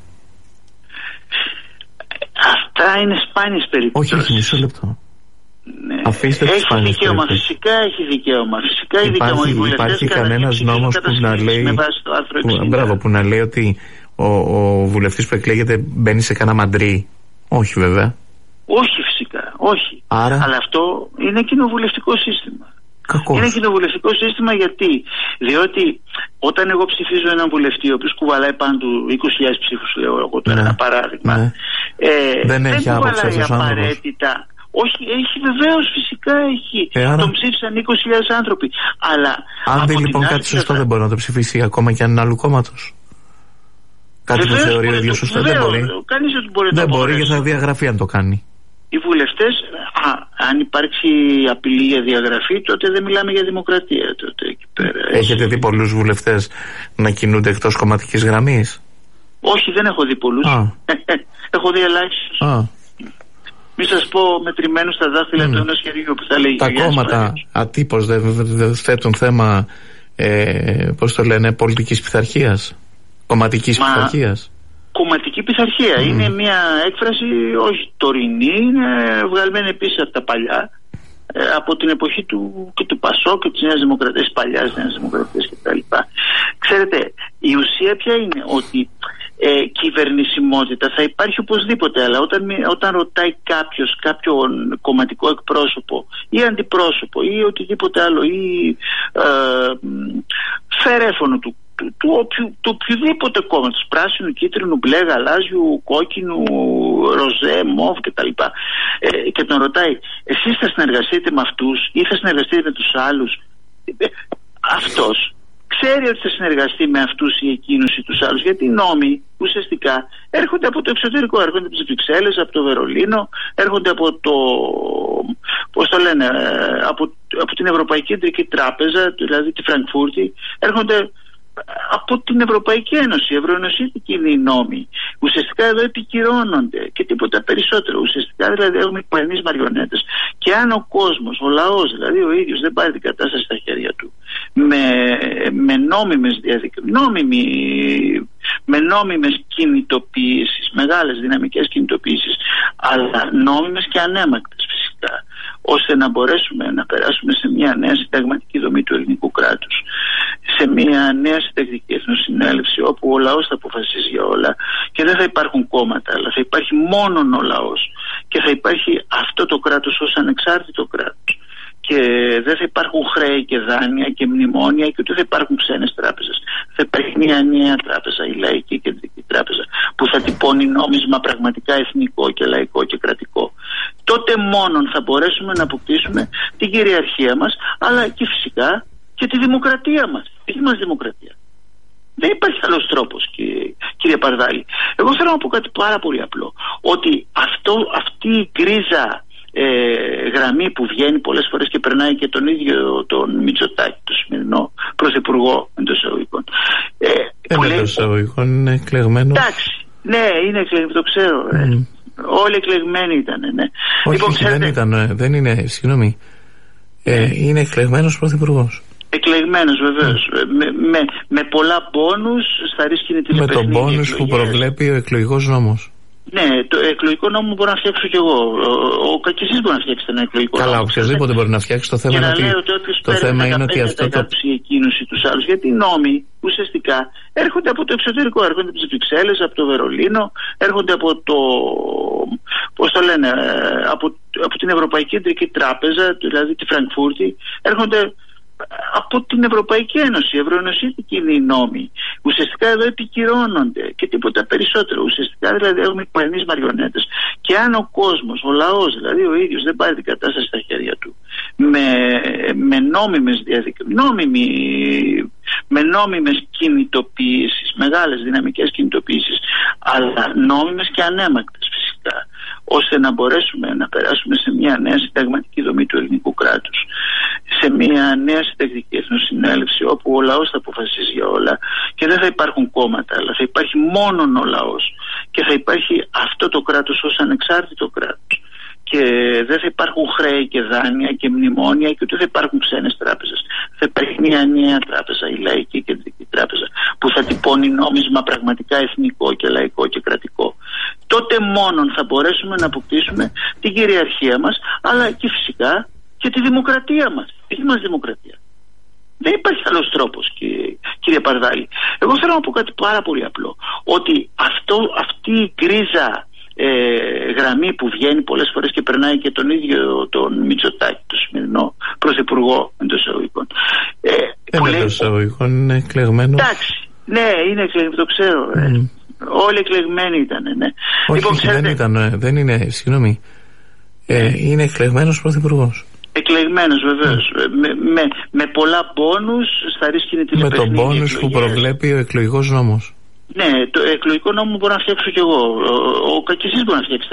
Αυτά είναι σπάνιες περιπτώσεις. Όχι, όχι, μισό λεπτό. Ναι. Αφήστε έχει τις δικαίωμα, φυσικά έχει δικαίωμα. Φυσικά υπάρχει, δικαίωμα. Υπάρχει κανένας νόμος που να λέει που, μπράβο, που να λέει ότι ο, ο βουλευτής που εκλέγεται μπαίνει σε κανένα μαντρί? Όχι βέβαια. Όχι φυσικά, όχι. Άρα... Αλλά αυτό είναι κοινοβουλευτικό σύστημα. Κακώς. Είναι κοινοβουλευτικό σύστημα γιατί? Διότι όταν εγώ ψηφίζω έναν βουλευτή ο οποίος κουβαλάει πάνω του είκοσι χιλιάδες ψήφους, λέω εγώ τώρα ναι. ένα παράδειγμα, ναι. ε, δεν, δεν έχει κουβαλάει απαραίτητα. Όχι, έχει βεβαίως, φυσικά έχει. Ε, άρα... Τον ψήφισαν είκοσι χιλιάδες άνθρωποι. Αλλά αν δει λοιπόν κάτι σωστό, δεν μπορεί να το ψηφίσει ακόμα και αν είναι άλλου κόμματος. Κάτι που θεωρεί ο ίδιος σωστό δεν μπορεί. μπορεί δεν μπορεί γιατί θα διαγραφεί αν το κάνει. Οι βουλευτές, α, αν υπάρξει απειλή για διαγραφή, τότε δεν μιλάμε για δημοκρατία. Τότε, εκεί πέρα. Έχετε δει πολλούς βουλευτές να κινούνται εκτός κομματικής γραμμής? Όχι, δεν έχω δει πολλούς. Έχω δει ελάχιστους. Μη σας πω μετρημένους στα δάχτυλα mm. του ενός χεριού που θα λέγει. Τα κόμματα ατύπως δεν δε θέτουν θέμα, ε, πώς το λένε, πολιτικής πειθαρχίας, κομματικής Μα... πειθαρχίας. κομματική πειθαρχία. Mm. Είναι μια έκφραση όχι τωρινή, είναι βγαλμένη επίσης από τα παλιά, ε, από την εποχή του, και του Πασό και της Νέας Δημοκρατίας, της παλιάς Νέας Δημοκρατίας κτλ. Ξέρετε, η ουσία ποια είναι? Ότι ε, κυβερνησιμότητα θα υπάρχει οπωσδήποτε, αλλά όταν, όταν ρωτάει κάποιος κάποιον κομματικό εκπρόσωπο ή αντιπρόσωπο ή οτιδήποτε άλλο ή ε, φερέφωνο του του, του, του, του οποιοδήποτε κόμματος, πράσινου, κίτρινου, μπλε, γαλάζιου, κόκκινου, ροζέ, μοβ κτλ. Ε, και τον ρωτάει, εσείς θα συνεργαστείτε με αυτούς ή θα συνεργαστείτε με τους άλλους? Ε, αυτός ξέρει ότι θα συνεργαστεί με αυτούς ή εκείνους ή τους άλλους, γιατί οι νόμοι ουσιαστικά έρχονται από το εξωτερικό, έρχονται από τις Βρυξέλλες, από το Βερολίνο, έρχονται από το, πώς το λένε, από, από την Ευρωπαϊκή Κεντρική Τράπεζα, δηλαδή τη Φραγκφούρτη, έρχονται από την Ευρωπαϊκή Ένωση. Η ευρωενωσίτικη είναι οι νόμοι. Ουσιαστικά εδώ επικυρώνονται και τίποτα περισσότερο. Ουσιαστικά δηλαδή έχουμε πλανείς μαριονέτες. Και αν ο κόσμος, ο λαός δηλαδή ο ίδιος δεν πάρει την κατάσταση στα χέρια του με, με νόμιμες διαδικασίες, νόμιμη, με νόμιμες κινητοποιήσεις, μεγάλες δυναμικές κινητοποιήσεις, αλλά νόμιμες και ανέμακτες φυσικά, ώστε να μπορέσουμε να περάσουμε σε μια νέα συνταγματική δομή του ελληνικού κράτους, σε μια νέα συντακτική εθνοσυνέλευση όπου ο λαός θα αποφασίζει για όλα και δεν θα υπάρχουν κόμματα, αλλά θα υπάρχει μόνον ο λαός και θα υπάρχει αυτό το κράτος ως ανεξάρτητο κράτος και δεν θα υπάρχουν χρέη και δάνεια και μνημόνια και ούτε θα υπάρχουν ξένες τράπεζες. Θα υπάρχει μια νέα τράπεζα, η Λαϊκή Κεντρική Τράπεζα, που θα τυπώνει νόμισμα πραγματικά εθνικό και λαϊκό και κρατικό. Τότε μόνον θα μπορέσουμε να αποκτήσουμε την κυριαρχία μας, αλλά και φυσικά και τη δημοκρατία μας, τη μας δημοκρατία. Δεν υπάρχει άλλος τρόπος, κύριε, κύριε Παρδάλη. Εγώ θέλω να πω κάτι πάρα πολύ απλό, ότι αυτό, αυτή η γκρίζα ε, γραμμή που βγαίνει πολλές φορές και περνάει και τον ίδιο τον Μητσοτάκη, τον σημερινό πρωθυπουργό εντός εισαγωγικών. Ε, εντός εισαγωγικών είναι εκλεγμένο. Εντάξει, ναι, είναι εκλεγμένο, το ξέρω. Mm. Ε. Όλοι εκλεγμένοι ήταν, ναι. Όχι, λοιπόν, ξέρετε... δεν ήταν, δεν είναι, συγγνώμη. Ε, είναι εκλεγμένος πρωθυπουργός. Εκλεγμένος βεβαίως, mm. με, με, με πολλά πόνους στα ρίσκινη της με τον πόνους που προβλέπει ο εκλογικός νόμος. Ναι, το εκλογικό νόμο μπορώ να φτιάξω κι εγώ. Ο, ο Κακισής μπορεί να φτιάξει ένα εκλογικό Καλά, νόμο. Καλά, οποιοδήποτε μπορεί να φτιάξει. Το θέμα, είναι ότι, ότι το θέμα είναι ότι αυτό το. Εκείνους ή τους άλλους, γιατί οι νόμοι ουσιαστικά έρχονται από το εξωτερικό. Έρχονται από τις Βρυξέλλες, από το Βερολίνο, έρχονται από το. Πώς το λένε, από, από την Ευρωπαϊκή Κεντρική Τράπεζα, δηλαδή τη Φραγκφούρτη, έρχονται από την Ευρωπαϊκή Ένωση. Η ευρωενωσίτικη είναι οι νόμοι. Ουσιαστικά εδώ επικυρώνονται και τίποτα περισσότερο. Ουσιαστικά δηλαδή έχουμε πλανείς μαριονέτες. Και αν ο κόσμος, ο λαός δηλαδή ο ίδιος δεν πάρει την κατάσταση στα χέρια του με, με νόμιμες διαδικασίες, νόμιμη, με νόμιμες κινητοποιήσεις, μεγάλες δυναμικές κινητοποιήσεις, αλλά νόμιμες και ανέμακτες φυσικά, ώστε να μπορέσουμε να περάσουμε σε μια νέα συνταγματική δομή του ελληνικού κράτους, σε μια νέα συντακτική εθνοσυνέλευση όπου ο λαός θα αποφασίζει για όλα και δεν θα υπάρχουν κόμματα, αλλά θα υπάρχει μόνον ο λαός και θα υπάρχει αυτό το κράτος ως ανεξάρτητο κράτος και δεν θα υπάρχουν χρέη και δάνεια και μνημόνια και ούτε θα υπάρχουν ξένες τράπεζες. Θα υπάρχει μια νέα τράπεζα, η Λαϊκή Κεντρική Τράπεζα, που θα τυπώνει νόμισμα πραγματικά εθνικό και λαϊκό και κρατικό. Τότε μόνον θα μπορέσουμε να αποκτήσουμε την κυριαρχία μας, αλλά και φυσικά και τη δημοκρατία μας, τη μας δημοκρατία. Δεν υπάρχει άλλος τρόπος, κύριε, κύριε Παρδάλη. Εγώ θέλω να πω κάτι πάρα πολύ απλό, ότι αυτό, αυτή η γκρίζα ε, γραμμή που βγαίνει πολλές φορές και περνάει και τον ίδιο τον Μητσοτάκη, τον σημερινό πρωθυπουργό εντός εισαγωγικών. Ε, εντός εισαγωγικών είναι εκλεγμένο. Εντάξει, ναι, είναι εκλεγμένο, το ξέρω. Mm. Ε. Όλοι εκλεγμένοι ήταν, ναι. Όχι, λοιπόν, ξέρετε... δεν ήταν, δεν είναι, συγγνώμη. Ε, είναι εκλεγμένος πρωθυπουργός. Εκλεγμένος βεβαίως, mm. με, με, με πολλά πόνους στα ρίσκινη της με τον πόνους που προβλέπει ο εκλογικός νόμος. Ναι, το εκλογικό νόμο μπορώ να φτιάξω κι εγώ. Ο, ο Κακισής μπορεί να φτιάξει